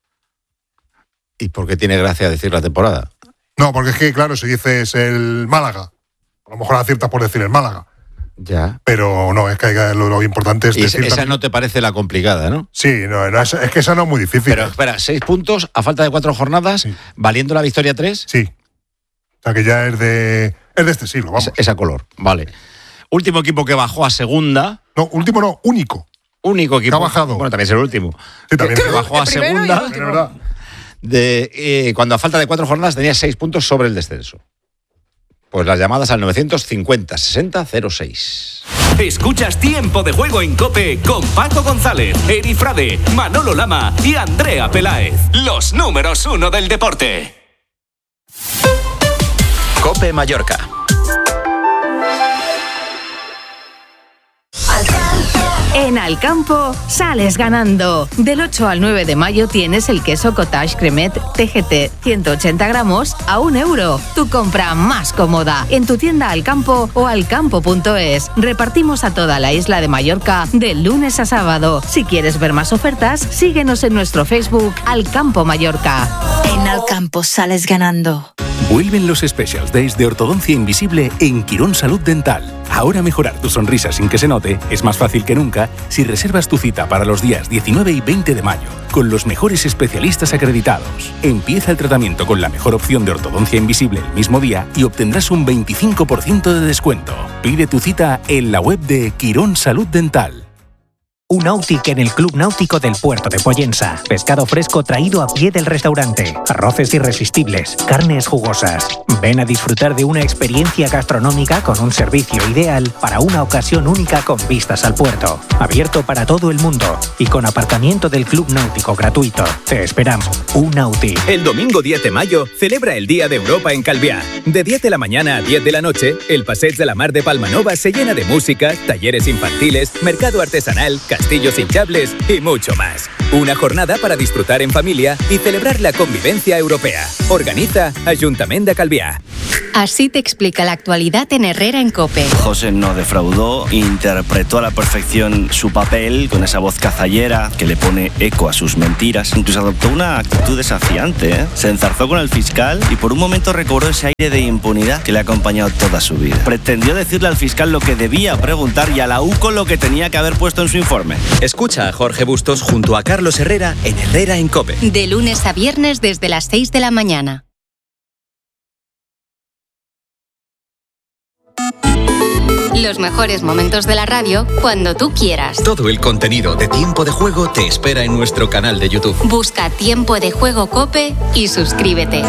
A: ¿Y por qué tiene gracia decir la temporada?
L: No, porque es que, claro, si dices el Málaga, a lo mejor aciertas por decir el Málaga.
A: Ya.
L: Pero no, es que lo, lo importante es
A: y
L: decir...
A: Esa también... no te parece la complicada, ¿no?
L: Sí, no, no es, es que esa no es muy difícil.
A: Pero espera, seis puntos a falta de cuatro jornadas, sí. ¿Valiendo la victoria tres?
L: Sí. O sea que ya es de, es de este siglo, vamos.
A: Es, esa color, vale. Último equipo que bajó a segunda.
L: No, último no, único.
A: Único equipo.
L: Que ha bajado.
A: Bueno, también es el último.
L: Sí, también.
A: Que bajó a segunda. De, eh, cuando a falta de cuatro jornadas tenía seis puntos sobre el descenso. Pues las llamadas al novecientos cincuenta sesenta cero seis.
O: Escuchas Tiempo de Juego en COPE con Paco González, Eri Frade, Manolo Lama y Andrea Peláez. Los números uno del deporte.
P: COPE Mallorca.
Q: En Alcampo sales ganando. Del ocho al nueve de mayo tienes el queso Cottage Cremet T G T ciento ochenta gramos a un euro. Tu compra más cómoda en tu tienda Alcampo o alcampo punto es. Repartimos a toda la isla de Mallorca de lunes a sábado. Si quieres ver más ofertas, síguenos en nuestro Facebook Alcampo Mallorca.
R: En Alcampo sales ganando.
S: Vuelven los Specials Days de Ortodoncia Invisible en Quirón Salud Dental. Ahora mejorar tu sonrisa sin que se note es más fácil que nunca si reservas tu cita para los días diecinueve y veinte de mayo con los mejores especialistas acreditados. Empieza el tratamiento con la mejor opción de ortodoncia invisible el mismo día y obtendrás un veinticinco por ciento de descuento. Pide tu cita en la web de Quirón Salud Dental.
P: un Nautic en el Club Náutico del Puerto de Pollensa. Pescado fresco traído a pie del restaurante, arroces irresistibles, carnes jugosas. Ven a disfrutar de una experiencia gastronómica con un servicio ideal para una ocasión única con vistas al puerto. Abierto para todo el mundo y con aparcamiento del Club Náutico gratuito. Te esperamos. Un Nautic.
T: El domingo diez de mayo celebra el Día de Europa en Calviá. De diez de la mañana a diez de la noche, el Passeig de la Mar de Palmanova se llena de música, talleres infantiles, mercado artesanal, castillos hinchables y mucho más. Una jornada para disfrutar en familia y celebrar la convivencia europea. Organiza Ayuntamiento de Calviá.
Q: Así te explica la actualidad en Herrera en COPE.
U: José no defraudó, interpretó a la perfección su papel con esa voz cazallera que le pone eco a sus mentiras. Incluso adoptó una actitud desafiante, ¿eh? Se enzarzó con el fiscal y por un momento recobró ese aire de impunidad que le ha acompañado toda su vida. Pretendió decirle al fiscal lo que debía preguntar y a la U C O lo que tenía que haber puesto en su informe.
T: Escucha a Jorge Bustos junto a Carlos Herrera en Herrera en COPE.
Q: De lunes a viernes desde las seis de la mañana. Los mejores momentos de la radio cuando tú quieras.
T: Todo el contenido de Tiempo de Juego te espera en nuestro canal de YouTube.
Q: Busca Tiempo de Juego COPE y suscríbete.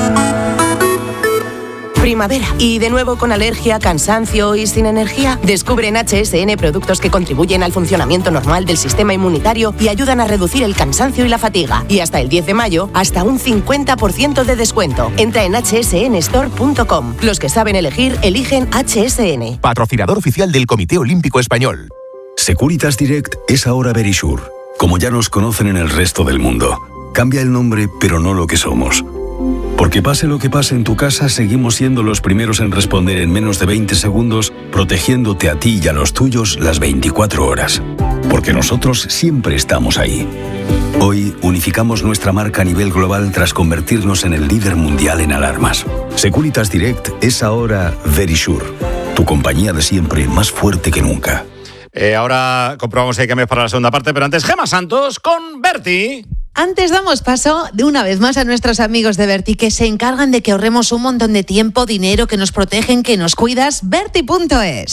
V: Primavera. Y de nuevo con alergia, cansancio y sin energía. Descubre en H S N productos que contribuyen al funcionamiento normal del sistema inmunitario y ayudan a reducir el cansancio y la fatiga. Y hasta el diez de mayo, hasta un cincuenta por ciento de descuento. Entra en hache ese ene store punto com. Los que saben elegir, eligen H S N.
W: Patrocinador oficial del Comité Olímpico Español.
X: Securitas Direct es ahora Verisure, como ya nos conocen en el resto del mundo. Cambia el nombre, pero no lo que somos. Porque pase lo que pase en tu casa, seguimos siendo los primeros en responder en menos de veinte segundos, protegiéndote a ti y a los tuyos las veinticuatro horas. Porque nosotros siempre estamos ahí. Hoy unificamos nuestra marca a nivel global tras convertirnos en el líder mundial en alarmas. Securitas Direct es ahora Verisure, tu compañía de siempre más fuerte que nunca.
A: Eh, ahora comprobamos si hay cambios para la segunda parte, pero antes Gemma Santos con Berti.
I: Antes damos paso de una vez más a nuestros amigos de Berti, que se encargan de que ahorremos un montón de tiempo, dinero, que nos protegen, que nos cuidas. Berti punto es.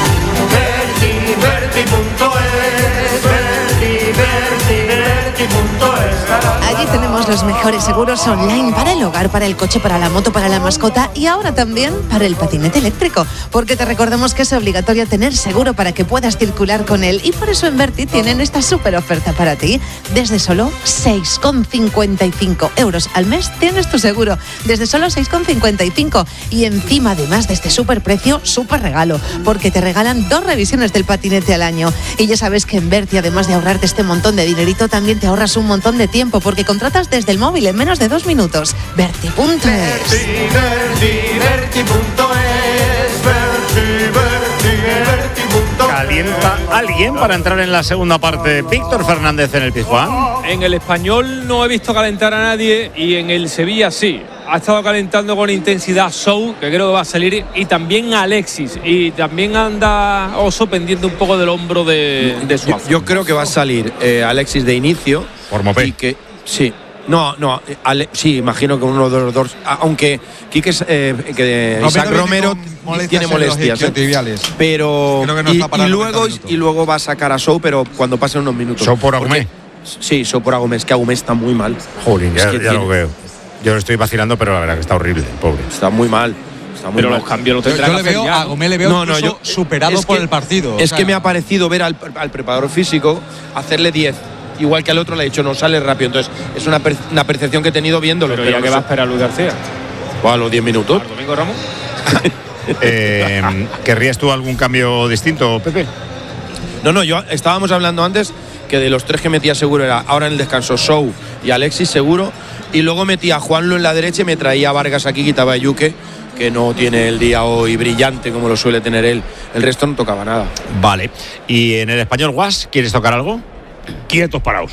Y: Berti, Berti punto es, Berti, Berti, Berti punto es.
I: Allí tenemos los mejores seguros online para el hogar, para el coche, para la moto, para la mascota y ahora también para el patinete eléctrico, porque te recordamos que es obligatorio tener seguro para que puedas circular con él y por eso en Berti tienen esta súper oferta para ti. Desde solo seis con cincuenta y cinco euros al mes tienes tu seguro, desde solo seis con cincuenta y cinco y encima además de este súper precio, súper regalo, porque te regalan dos revisiones del patinete al año y ya sabes que en Berti además de ahorrarte este montón de dinerito también te ahorras un montón de tiempo porque contratas desde el móvil en menos de dos minutos. Berti punto es.
Y: Berti, Berti punto es, Berti, Berti, Berti punto es.
A: ¿Calienta alguien para entrar en la segunda parte? Víctor Fernández en el Pizjuán.
G: En el Español no he visto calentar a nadie y en el Sevilla sí. Ha estado calentando con intensidad Sou, que creo que va a salir, y también Alexis. Y también anda Oso pendiente un poco del hombro de, de Suazo.
E: Yo, yo creo que va a salir eh, Alexis de inicio.
A: Por Mopé.
E: Y que, sí. No, no, Ale, sí, imagino que uno de los dos. Aunque Quique, eh, que
D: Romero
E: Isaac Romero
D: molestias
E: tiene molestias.
D: En los isquiotibiales.
E: Pero.
D: Creo que no
E: y,
D: está para
E: y luego, y luego va a sacar a Sou, pero cuando pasen unos minutos.
A: Sou por Agumé.
E: Sí, Sou por Agumé. Es que Agumé está muy mal.
A: Jolín, ya,
E: es que
A: ya
E: tiene,
A: lo veo. Yo lo estoy vacilando, pero la verdad que está horrible, pobre.
E: Está muy mal. Está muy
G: pero
E: mal.
G: los cambios los tendrá
D: yo, yo
G: que
D: le veo
G: hacer ya.
D: a Gómez le veo
E: no, no,
D: incluso
E: yo,
D: superado
E: es
D: por
E: que,
D: el partido.
E: Es
D: o sea,
E: que me ha parecido ver al, al preparador físico hacerle diez. Igual que al otro le ha dicho no sale rápido. Entonces es una, per, una percepción que he tenido viéndolo.
G: Pero,
E: pero
G: ya
E: no
G: que
E: sé.
G: va a esperar Luis García.
E: O a los diez minutos.
G: ¿Al domingo Ramos?
A: eh, ¿Querrías tú algún cambio distinto, Pepe?
E: No, no, yo estábamos hablando antes que de los tres que metía seguro era ahora en el descanso Sou y Alexis seguro. Y luego metía a Juanlo en la derecha y me traía a Vargas aquí, quitaba a Yuque, que no tiene el día hoy brillante como lo suele tener él. El resto no tocaba nada.
A: Vale. ¿Y en el Español Guas quieres tocar algo?
F: Quietos paraos.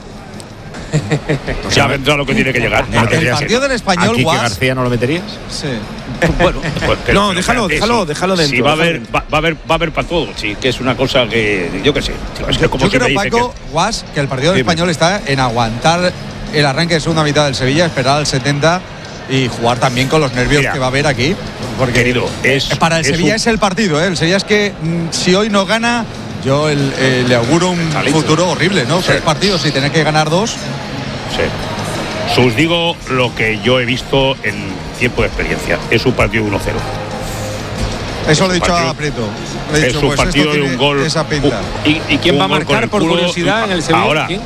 F: Ya vendrá lo que tiene que llegar.
D: ¿No el partido del Español,
A: ¿A
D: Guas?
A: García no lo meterías?
D: Sí.
E: Bueno,
F: pues, pero,
E: no,
F: pero
E: déjalo,
F: espérate,
E: déjalo,
F: sí.
E: déjalo dentro.
F: Sí, va a
E: déjalo
F: haber, va, va a haber, va a haber para todo, sí, que es una cosa que yo qué sé. Es que como
D: Yo creo,
F: siempre dice
D: Paco, Guas, que el partido del
F: Dime.
D: Español está en aguantar el arranque de segunda mitad del Sevilla, esperar al setenta y jugar también con los nervios
F: Mira,
D: que va a haber aquí. Porque
F: querido, es,
D: para el
F: es
D: Sevilla
F: un-
D: es el partido, ¿eh? El Sevilla es que mm, si hoy no gana, Yo el, eh, le auguro un
F: Salito.
D: futuro horrible, ¿no?
F: Sí.
D: Tres partidos y tener que ganar dos.
F: Sí. Os digo lo que yo he visto en tiempo de experiencia. Es un partido uno cero.
D: Eso lo he dicho
F: partido-
D: a Prieto. Le he
F: es
D: dicho,
F: un
D: pues
F: partido
D: esto
F: de
D: tiene
F: un gol.
D: esa pinta.
G: ¿Y, y quién
F: Un
G: va a
F: gol con
G: marcar
F: el
G: por
F: culo.
G: curiosidad en el Sevilla?
F: Ahora.
G: ¿Quién?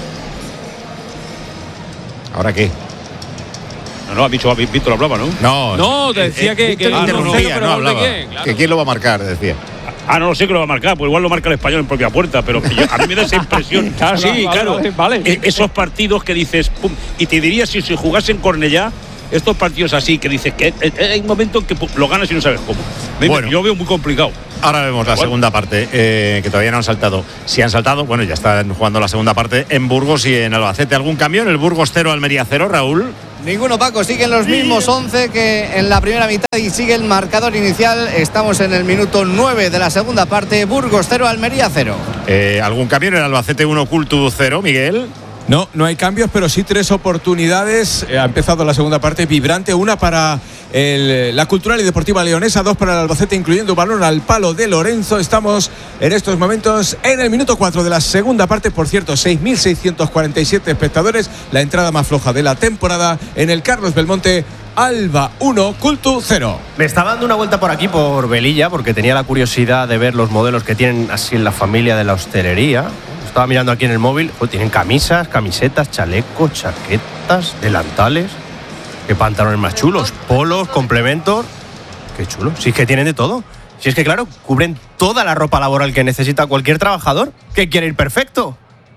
A: ¿Ahora qué?
F: No, no, ha dicho, Víctor hablaba, ¿no?
A: No,
G: No, decía que, que
A: Víctor
G: el
A: interrumpía,
G: pero
A: no
G: gol de
A: hablaba.
G: quién, claro.
A: Que quién lo va a marcar, decía.
F: Ah, no lo sé que lo va a marcar, pues igual lo marca el Español en propia puerta, pero que yo- a mí me da esa impresión.
G: Claro,
F: sí,
G: vale,
F: claro.
G: vale, vale.
F: E- esos partidos que dices, pum, y te diría si se jugase en Cornellá, estos partidos así que dices que eh, eh, hay un momento en que pum, lo ganas y no sabes cómo. Me-
A: Bueno.
F: yo veo muy complicado.
A: Ahora vemos la
F: Igual.
A: segunda parte, eh, que todavía no han saltado. Si han saltado, bueno, ya están jugando la segunda parte en Burgos y en Albacete. ¿Algún cambio en el Burgos cero, Almería cero, Raúl?
B: Ninguno, Paco, siguen los mismos once que en la primera mitad y sigue el marcador inicial. Estamos en el minuto nueve de la segunda parte. Burgos cero, Almería cero.
A: Eh, ¿Algún cambio en el Albacete uno, Cultu cero, Miguel?
C: No, no hay cambios, pero sí tres oportunidades. Eh, ha empezado la segunda parte vibrante. Una para el- la Cultural y Deportiva Leonesa, dos para el Albacete, incluyendo un balón al palo de Lorenzo. Estamos en estos momentos en el minuto cuatro de la segunda parte. Por cierto, seis mil seiscientos cuarenta y siete espectadores. La entrada más floja de la temporada en el Carlos Belmonte. Alba uno, Cultu cero.
N: Me estaba dando una vuelta por aquí, por Velilla, porque tenía la curiosidad de ver los modelos que tienen así en la familia de la hostelería. Estaba mirando aquí en el móvil. Oh, tienen camisas, camisetas, chalecos, chaquetas, delantales. Qué pantalones más chulos. Polos, complementos. Qué chulo. Si es que tienen de todo. Si es que, claro, cubren toda la ropa laboral que necesita cualquier trabajador que quiere ir perfecto.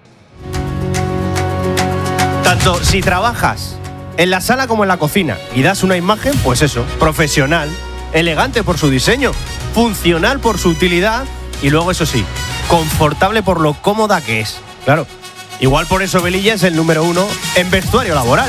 N: Tanto si trabajas en la sala como en la cocina y das una imagen, pues eso, profesional, elegante por su diseño, funcional por su utilidad y luego, eso sí, confortable por lo cómoda que es. Claro, igual por eso Velilla es el número uno en vestuario laboral.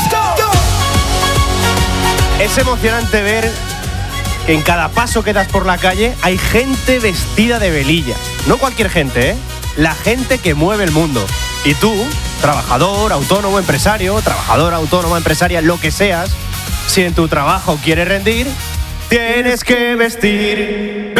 N: Es emocionante ver que en cada paso que das por la calle hay gente vestida de Velilla. No cualquier gente, ¿eh? La gente que mueve el mundo. Y tú, trabajador, autónomo, empresario, trabajadora, autónoma, empresaria, lo que seas, si en tu trabajo quieres rendir, tienes que vestir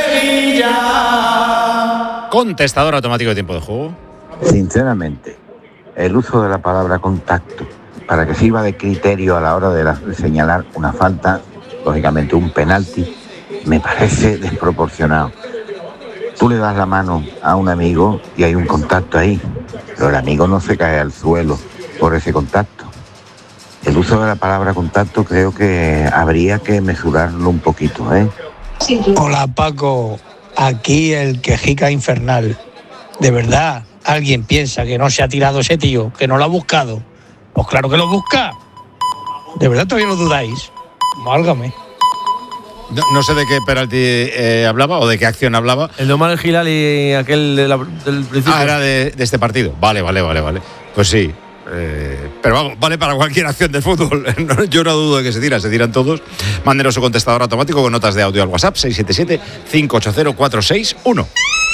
N: Velilla.
A: Contestador automático de tiempo de juego.
H: Sinceramente, el uso de la palabra contacto para que sirva de criterio a la hora de, la- de señalar una falta, lógicamente un penalti, me parece desproporcionado. Tú le das la mano a un amigo y hay un contacto ahí, pero el amigo no se cae al suelo por ese contacto. El uso de la palabra contacto creo que habría que mesurarlo un poquito, ¿eh?
J: Hola Paco, aquí el quejica infernal. De verdad, ¿alguien piensa que no se ha tirado ese tío, que no lo ha buscado? Pues claro que lo busca. ¿De verdad todavía lo dudáis? Válgame.
A: No, no sé de qué penalti eh, hablaba o de qué acción hablaba.
N: El de Omar El Gilal y aquel de la- del principio.
A: Ah, era de, de este partido. Vale, vale, vale, vale. Pues sí. eh, pero vamos, vale para cualquier acción de fútbol. No, yo no dudo de que se tira, se tiran todos. Mándenos su contestador automático con notas de audio al WhatsApp seis siete siete, cinco ocho cero, cuatro seis uno.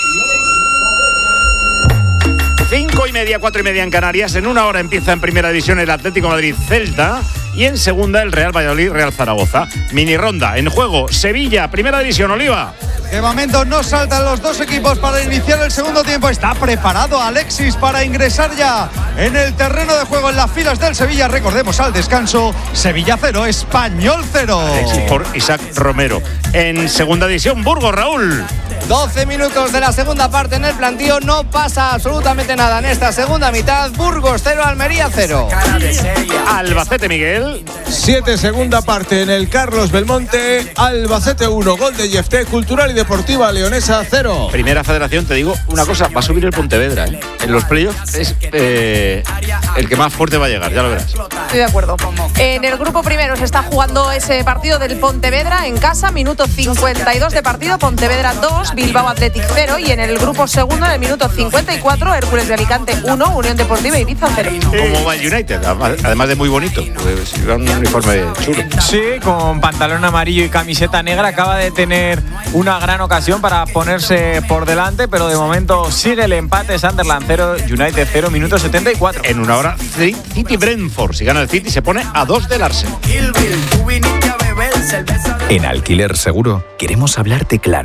A: Cinco y media, cuatro y media en Canarias. En una hora empieza en primera división el Atlético Madrid Celta y en segunda el Real Valladolid Real Zaragoza. Mini ronda en juego Sevilla, primera división, Oliva.
D: De momento no saltan los dos equipos para iniciar el segundo tiempo. Está preparado Alexis para ingresar ya en el terreno de juego en las filas del Sevilla. Recordemos al descanso, Sevilla cero, Español cero.
A: Alexis por Isaac Romero. En segunda división, Burgos, Raúl.
B: doce minutos de la segunda parte en el plantío. No pasa absolutamente nada en esta segunda mitad. Burgos cero, Almería cero.
A: Albacete, Miguel.
C: Siete, segunda parte en el Carlos Belmonte. Albacete uno, gol de Yefté. Cultural y Deportiva Leonesa cero.
A: Primera Federación, te digo una cosa, va a subir el Pontevedra, ¿eh? En los playoffs es eh, el que más fuerte va a llegar, ya lo verás.
I: Estoy de acuerdo. En el grupo primero se está jugando ese partido del Pontevedra en casa, minuto cincuenta y dos de partido, Pontevedra dos, Bilbao Athletic cero, y en el grupo segundo, en el minuto cincuenta y cuatro, Hércules de Alicante uno, Unión Deportiva Ibiza cero.
A: Como va el United, además de muy bonito, pues lleva un uniforme chulo.
K: Sí, con pantalón amarillo y camiseta negra, acaba de tener una gran ocasión para ponerse por delante, pero de momento sigue el empate. Sunderland cero, United cero, minuto setenta y cuatro.
A: En una hora, City Brentford. Si gana el City, se pone a dos del Arsenal.
W: En Alquiler Seguro queremos hablarte claro.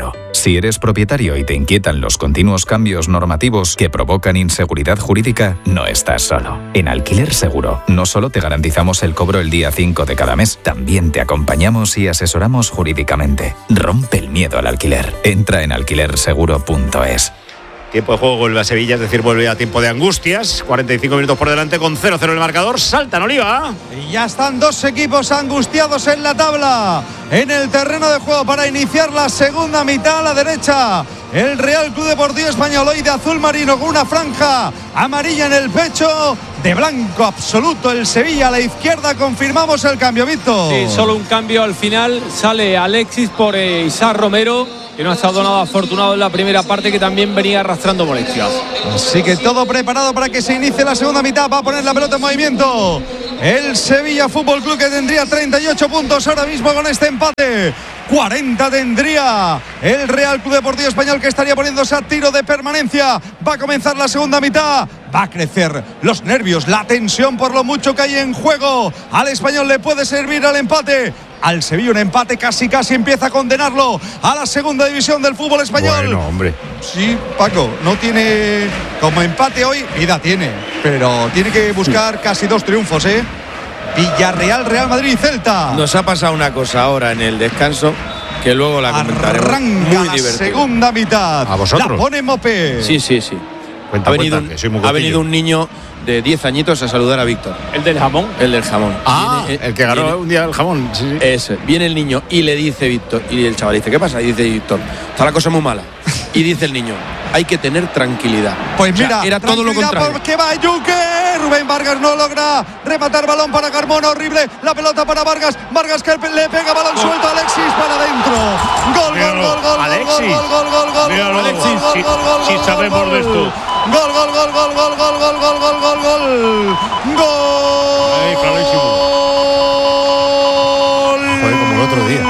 L: Si eres propietario y te inquietan los continuos cambios normativos que provocan inseguridad jurídica, no estás solo. En Alquiler Seguro, no solo te garantizamos el cobro el día cinco de cada mes, también te acompañamos y asesoramos jurídicamente. Rompe el miedo al alquiler. Entra en alquiler seguro punto es.
A: Tiempo de juego vuelve a Sevilla, es decir, vuelve a tiempo de angustias. cuarenta y cinco minutos por delante con cero cero el marcador. Saltan Oliva.
B: Y ya están dos equipos angustiados en la tabla, en el terreno de juego para iniciar la segunda mitad. A la derecha, el Real Club Deportivo Español, hoy de azul marino con una franja amarilla en el pecho. De blanco absoluto el Sevilla. A la izquierda confirmamos el cambio, Víctor.
G: Sí, solo un cambio al final. Sale Alexis por eh, Isaac Romero, que no ha estado nada afortunado en la primera parte, que también venía arrastrando molestias.
B: Así que todo preparado para que se inicie la segunda mitad. Va a poner la pelota en movimiento el Sevilla Fútbol Club, que tendría treinta y ocho puntos ahora mismo con este empate. cuarenta tendría el Real Club Deportivo Español, que estaría poniéndose a tiro de permanencia. Va a comenzar la segunda mitad. Va a crecer los nervios, la tensión por lo mucho que hay en juego. Al Español le puede servir al empate. Al Sevilla un empate casi casi empieza a condenarlo a la segunda división del fútbol español.
A: Bueno, hombre.
B: Sí, Paco, no tiene como empate hoy, vida tiene, pero tiene que buscar casi dos triunfos, ¿eh? Villarreal, Real Madrid y Celta.
E: Nos ha pasado una cosa ahora en el descanso que luego la comentaremos.
B: Arranca
E: muy
B: la
E: divertido.
B: segunda mitad.
A: ¿A vosotros?
B: La pone Mopé.
E: Sí, sí, sí.
A: Cuenta,
E: ha venido,
A: cuenta, que soy muy
E: ha
A: cotillo.
E: venido un niño de diez añitos a saludar a Víctor.
G: ¿El del jamón?
E: El del jamón.
A: Ah,
E: Viene,
A: el que ganó
E: viene,
A: un día el jamón. Sí, sí.
E: Ese. Viene el niño y le dice Víctor, y el chaval dice, ¿qué pasa? Y dice Víctor, está la cosa muy mala. Y dice el niño, hay que tener tranquilidad.
B: Pues
E: O sea,
B: mira,
E: era todo lo contrario.
B: Porque va Yuque. Rubén Vargas no logra rematar, balón para Carmona, horrible. La pelota para Vargas. Vargas que le pega balón suelto a Alexis para adentro. Gol, gol, gol, gol,
F: Alexis.
B: gol, gol, gol, gol,
F: Míralo,
B: gol,
F: Alexis,
B: gol,
F: si-
B: gol, gol,
F: si
B: gol,
F: sabemos
B: gol,
F: de esto.
B: Gol, gol, gol, gol, gol, gol, gol, gol, gol, gol, gol. Gol.
F: Ahí, clarísimo.
A: Joder, como el otro día.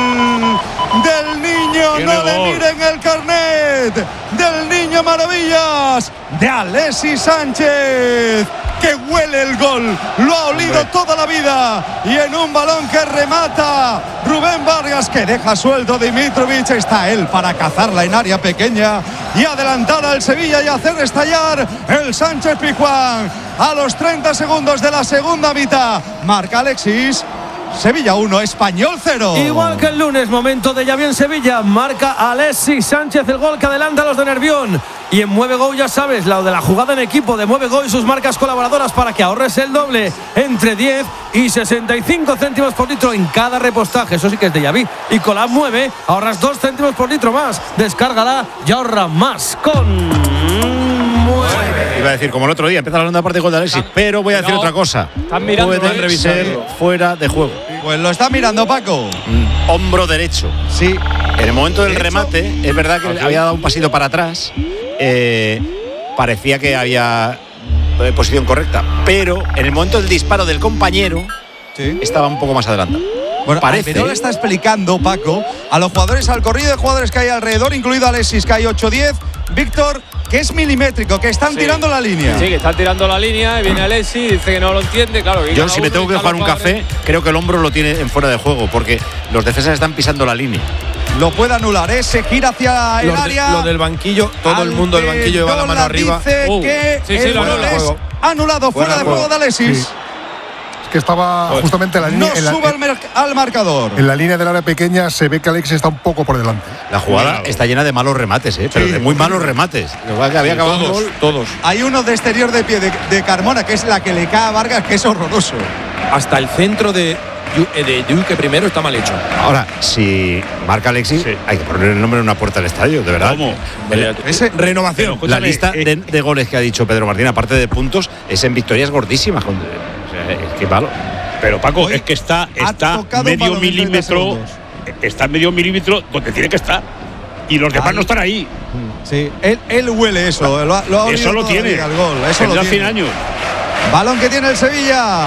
B: Del niño,
F: Tiene
B: no le
F: gol.
B: miren el carnet. Del niño maravillas. De Alexis Sánchez, que huele el gol, lo ha olido
A: Hombre.
B: toda la vida. Y en un balón que remata Rubén Vargas, que deja suelto Dimitrovic, está él para cazarla en área pequeña y adelantar al Sevilla y hacer estallar el Sánchez Pizjuán. A los treinta segundos de la segunda mitad marca Alexis. Sevilla uno, Español cero.
M: Igual que el lunes, momento de Xavi en Sevilla. Marca Alexis Sánchez el gol que adelanta a los de Nervión. Y en Mueve Go, ya sabes, lo de la jugada en equipo de Mueve Go y sus marcas colaboradoras para que ahorres el doble, entre diez y sesenta y cinco céntimos por litro en cada repostaje. Eso sí que es de Xavi. Y con la Mueve ahorras dos céntimos por litro más. Descárgala y ahorra más con
A: Iba a decir, como el otro día, empieza la segunda parte de gol de Alexis, pero voy a decir
G: No.
A: otra cosa.
G: Están mirando,
A: Puede
G: eh,
A: ser
G: revisando.
A: fuera de juego.
B: Pues lo está mirando Paco.
A: Mm, hombro derecho.
B: Sí.
A: En el momento del
B: ¿Derecho?
A: remate, es verdad que había dado un pasito para atrás. eh, parecía que había eh, posición correcta, pero en el momento del disparo del compañero
B: Sí.
A: estaba un poco más adelantado.
B: Bueno,
A: Parece.
B: Alberola está explicando, Paco, a los jugadores, al corrido de jugadores que hay alrededor, incluido Alexis, que hay ocho diez. Víctor, que es milimétrico, que están
G: Sí.
B: tirando la línea.
G: Sí, que están tirando la línea y viene Alexis, dice que no lo entiende, claro. que
A: Yo,
G: cada
A: si me
G: uno
A: tengo que
G: y
A: jugar
G: cada
A: un café, creo que el hombro lo tiene en fuera de juego, porque los defensas están pisando la línea.
B: Lo puede anular, ¿eh? Se gira hacia el
E: Los de-
B: área.
E: lo del banquillo, todo el mundo del banquillo lleva la mano
B: Alberola
E: arriba.
B: Dice
G: Uh,
B: que
G: sí, sí,
B: el
G: lo
B: gol
G: anula.
B: es
E: Juego.
B: anulado, fuera,
E: Fuera
B: de
E: de
B: juego
E: juego.
B: de Alexis.
O: Sí. que estaba justamente en la
B: No
O: línea. En la,
B: sube al, mer- al marcador.
O: en la línea del área pequeña se ve que Alex está un poco por delante.
A: La jugada está llena de malos remates, ¿eh? Pero
O: Sí.
A: de muy malos remates. Lo que había acabado el
E: Todos,
A: gol.
E: todos.
B: Hay uno de exterior de pie de, de Carmona, que es la que le cae a Vargas, que es horroroso.
E: Hasta el centro de, Yu- eh, de Yuke primero está mal hecho.
A: Ahora, si marca Alexis, hay que poner el nombre en una puerta del estadio, de verdad.
F: ¿Cómo?
A: El-
B: Ese,
E: Renovación.
A: la lista de, de goles que ha dicho Pedro Martín, aparte de puntos, es en victorias gordísimas. Con- o sea, es que malo.
F: Pero Paco,
B: Hoy
F: es que está, está
B: tocado
F: medio
B: balón en treinta
F: milímetro.
B: segundos.
F: Está medio milímetro donde tiene que estar. Y los demás
B: Al-
F: no están ahí.
B: Sí, él, él huele eso. Lo, ha- lo ha olido
F: Eso lo
B: toda la
F: tiene.
B: vida, el gol. Eso lo
F: Desde hace
B: tiene.
F: años.
B: Balón que tiene el Sevilla.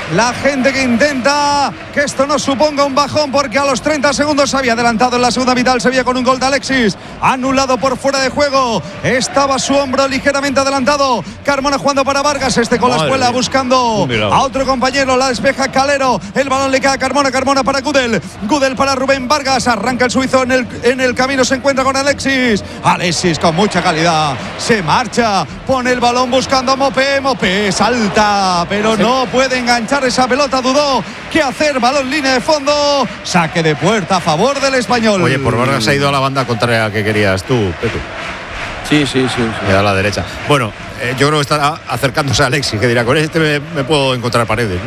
B: la gente que intenta que esto no suponga un bajón, porque a los treinta segundos se había adelantado en la segunda mitad el Sevilla con un gol de Alexis, anulado por fuera de juego. Estaba su hombro ligeramente adelantado. Carmona jugando para Vargas, este con Madre la espuela buscando a otro compañero, la despeja Calero, el balón le queda a Carmona, Carmona para Gudel, Gudel para Rubén Vargas, arranca el suizo en el, en el camino, se encuentra con Alexis, Alexis con mucha calidad, se marcha, pone el balón buscando a Mopé, Mopé salta, pero no puede enganchar esa pelota, dudó qué hacer, balón línea de fondo, saque de puerta a favor del Español.
A: Oye, por Vargas ha ido a la banda contraria que querías tú, Pepe.
E: Sí, sí, sí, sí.
A: A la derecha. Bueno, eh, yo creo que está acercándose a Alexis, que dirá, con este me, me puedo encontrar paredes,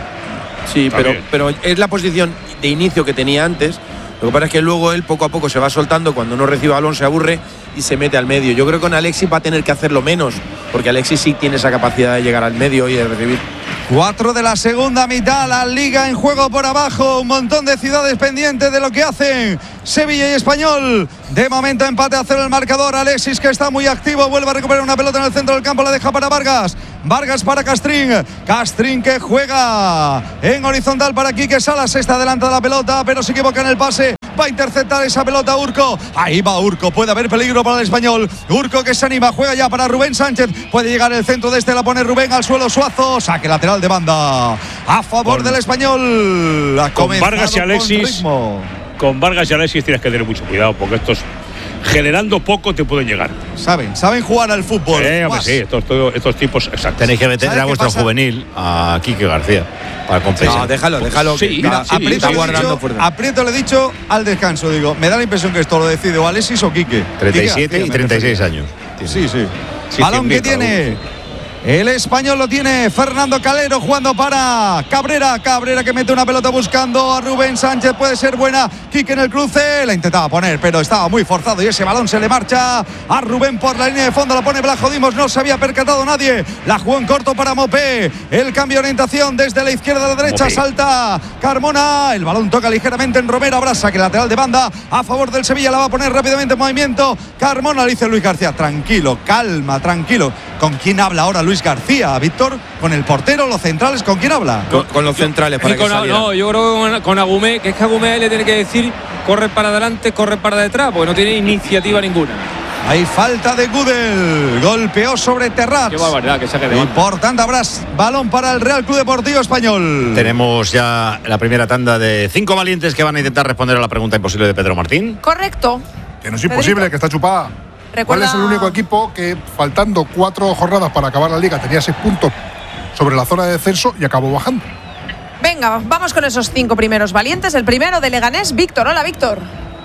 A: ¿no?
E: Sí, pero, pero es la posición de inicio que tenía antes. Lo que pasa es que luego él poco a poco se va soltando, cuando no recibe balón se aburre y se mete al medio. Yo creo que con Alexis va a tener que hacerlo menos, porque Alexis sí tiene esa capacidad de llegar al medio y de recibir.
B: Cuatro de la segunda mitad, la Liga en juego por abajo, un montón de ciudades pendientes de lo que hacen Sevilla y Español. De momento empate a cero el marcador. Alexis, que está muy activo, vuelve a recuperar una pelota en el centro del campo, la deja para Vargas. Vargas para Castrín, Castrín que juega en horizontal para Quique Salas, está delante de la pelota, pero se equivoca en el pase. Va a interceptar esa pelota Urco. Ahí va Urco. Puede haber peligro para el Español. Urco que se anima. Juega ya para Rubén Sánchez. Puede llegar el centro de este. La pone Rubén al suelo. Suazo. Saque lateral de banda a favor con, del Español. Ha
F: con Vargas y Alexis. Con, con Vargas y Alexis tienes que tener mucho cuidado, porque estos generando poco te pueden llegar.
B: Saben, saben jugar al fútbol.
F: Eh, hombre, sí, estos, todos, estos tipos, exacto.
A: Tenéis que meter a vuestro pasa? juvenil, a Quique García, para compensar.
E: No, déjalo, déjalo.
B: Sí, mira, sí, aprieto, está guardando fuerza. Aprieto le he dicho al descanso, digo, me da la impresión que esto lo decide o Alexis o Quique.
A: treinta y siete Quique, y treinta y seis años.
B: Sí, sí. sí balón que tiene. El Español lo tiene Fernando Calero jugando para Cabrera. Cabrera que mete una pelota buscando a Rubén Sánchez. Puede ser buena. Quique en el cruce. La intentaba poner, pero estaba muy forzado y ese balón se le marcha a Rubén por la línea de fondo. La pone Blajo Dimos. No se había percatado nadie. La jugó en corto para Mopé. El cambio de orientación desde la izquierda a la derecha. Mopé. Salta Carmona. El balón toca ligeramente en Romero. Habrá saque lateral de banda a favor del Sevilla. La va a poner rápidamente en movimiento Carmona. Le dice Luis García. Tranquilo, calma, tranquilo. ¿Con quién habla ahora Luis García, Víctor? ¿Con el portero, los centrales? ¿Con quién habla?
E: Con, con los centrales para que
G: con, No, yo creo que con, con Agumé, que es que Agumé le tiene que decir corre para adelante, corre para detrás, porque no tiene iniciativa ninguna.
B: Hay falta de Gudel, golpeó sobre Terrats.
G: Qué barbaridad, que saque de
B: banda. Y por tanto habrá balón para el Real Club Deportivo Español.
A: Tenemos ya la primera tanda de cinco valientes que van a intentar responder a la pregunta imposible de Pedro Martín.
I: Correcto.
O: Que no es imposible, Pedrito. Que está chupada.
I: Recuerda...
O: ¿Cuál es el único equipo que, faltando cuatro jornadas para acabar la liga, tenía seis puntos sobre la zona de descenso y acabó bajando?
I: Venga, vamos con esos cinco primeros valientes. El primero de Leganés, Víctor. Hola, Víctor.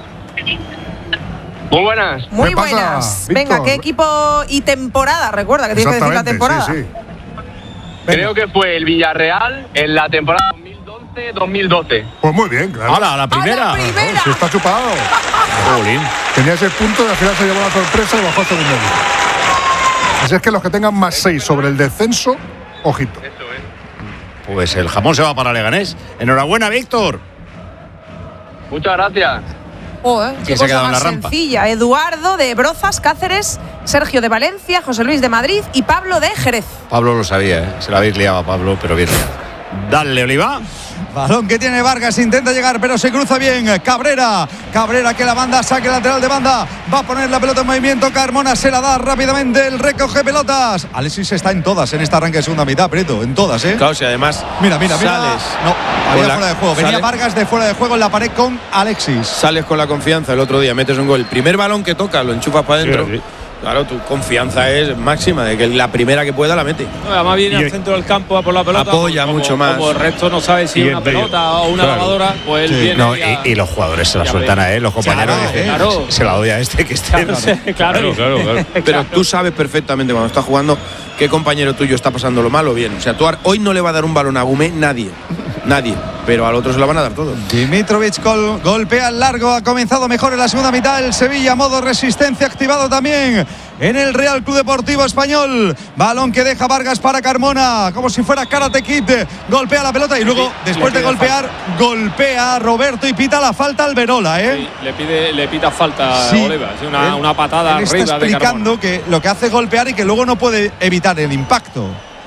P: Muy buenas.
I: Muy buenas. Venga, ¿qué equipo y temporada? Recuerda que tienes que decir la temporada.
P: Sí, sí. Creo que fue el Villarreal en la temporada dos mil once dos mil doce.
O: Pues muy bien, claro.
A: ¡Hala, la primera!
I: ¡A la primera!
O: Sí, está chupado. Tenía ese punto y al final se llevó la sorpresa y bajó a segundo. Así es que los que tengan más seis sobre el descenso, ojito.
P: Eso es.
A: Pues el jamón se va para Leganés. Enhorabuena, Víctor.
P: Muchas gracias.
I: Oh, ¿eh? Qué
A: se ha quedado
I: cosa
A: en la
I: más
A: rampa?
I: sencilla. Eduardo de Brozas, Cáceres, Sergio de Valencia, José Luis de Madrid y Pablo de Jerez.
A: Pablo lo sabía, ¿eh? Se la habéis liado a Pablo, pero bien liado. Dale, Oliva.
B: Balón que tiene Vargas, intenta llegar, pero se cruza bien. Cabrera, Cabrera que la banda, saque lateral de banda. Va a poner la pelota en movimiento. Carmona se la da rápidamente. El recoge pelotas. Alexis está en todas en esta arranque de segunda mitad, Preto. En todas, ¿eh?
E: Claro, si además.
B: Mira, mira, mira.
E: Sales.
B: No, había
E: la,
B: fuera de juego. Venía
E: sales,
B: Vargas de fuera de juego en la pared con Alexis.
E: Sales con la confianza. El otro día metes un gol. El primer balón que toca lo enchufas para adentro. Sí, sí. Claro, tu confianza es máxima de que la primera que pueda la mete.
G: No, además viene y al centro del campo a por la pelota.
E: Apoya
G: como,
E: mucho más.
G: Como el resto no sabe si es una pelota o una claro. lavadora, pues él
A: sí.
G: viene.
A: No,
G: y,
A: y, y los jugadores se la sueltan a él, los compañeros.
G: Claro,
A: dicen,
G: claro.
A: Se la doy a este que esté.
G: Claro, claro, claro, claro, claro.
E: Pero
G: claro.
E: tú sabes perfectamente cuando estás jugando qué compañero tuyo está pasando lo mal o bien. O sea, tú hoy no le va a dar un balón a Gumé nadie. Nadie. Pero al otro se lo van a dar todo.
B: Dimitrovic gol, golpea al largo. Ha comenzado mejor en la segunda mitad. El Sevilla, modo resistencia activado también en el Real Club Deportivo Español. Balón que deja Vargas para Carmona, como si fuera Karate Kid. Golpea la pelota y luego, sí, después de golpear, falta. golpea a Roberto y pita la falta al Verola, ¿eh?
G: Sí, le pide, le pita falta
B: sí.
G: a Oliva. Sí, una,
B: él,
G: una patada
B: él
G: arriba
B: está explicando
G: de
B: que lo que hace es golpear y que luego no puede evitar el impacto.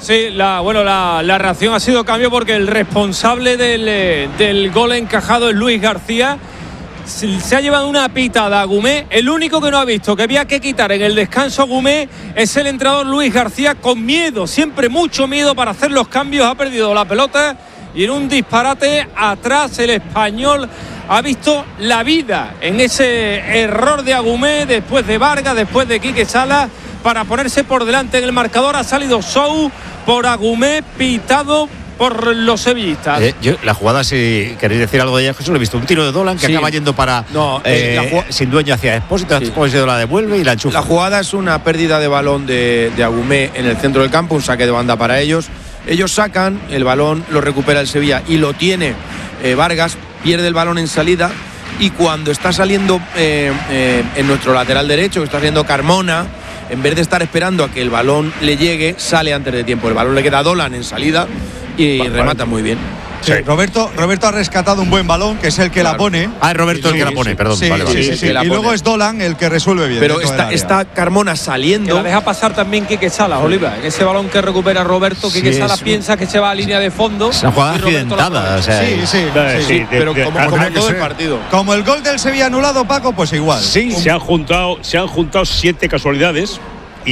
G: Sí, la, bueno, la, la reacción ha sido cambio porque el responsable del, del gol encajado es Luis García. Se, se ha llevado una pitada a Gumé. El único que no ha visto que había que quitar en el descanso a Gumé es el entrenador Luis García, con miedo, siempre mucho miedo para hacer los cambios. Ha perdido la pelota y en un disparate atrás el español ha visto la vida en ese error de Agumé, después de Vargas, después de Quique Salas, para ponerse por delante en el marcador. Ha salido Sou por Agumé, pitado por los sevillistas.
A: Eh, yo, la jugada, si queréis decir algo de ella, Jesús, lo he visto. Un tiro de Dolan que
E: sí.
A: acaba yendo para
E: no,
A: eh,
E: la jug-
A: sin dueño hacia Expósito. Sí. Expósito la devuelve y la enchufa.
E: La jugada es una pérdida de balón de, de Agumé en el centro del campo, un saque de banda para ellos. Ellos sacan, el balón lo recupera el Sevilla y lo tiene eh, Vargas, pierde el balón en salida y cuando está saliendo eh, eh, en nuestro lateral derecho, que está saliendo Carmona, en vez de estar esperando a que el balón le llegue, sale antes de tiempo. El balón le queda a Dolan en salida y vale, remata muy bien.
B: Sí, Roberto, Roberto ha rescatado un buen balón, que es el que claro. la pone.
A: Ah, es Roberto sí, el que la pone,
B: sí,
A: perdón.
B: Sí,
A: vale,
B: sí,
A: vale.
B: sí, sí, sí. Y luego es Dolan el que resuelve bien.
E: Pero está, está Carmona saliendo.
G: Que la deja pasar también Quique Salas, Oliva. En ese balón que recupera Roberto, sí, Quique Salas piensa que se va a línea de fondo.
A: Es una jugada accidentada. O sea,
B: sí, sí, sí,
F: sí, sí.
E: Pero
F: de,
E: como,
F: de,
E: como
F: de,
E: todo
F: de,
E: el partido.
B: Como el gol del Sevilla anulado, Paco, pues igual.
F: Sí, se han juntado, se han juntado siete casualidades.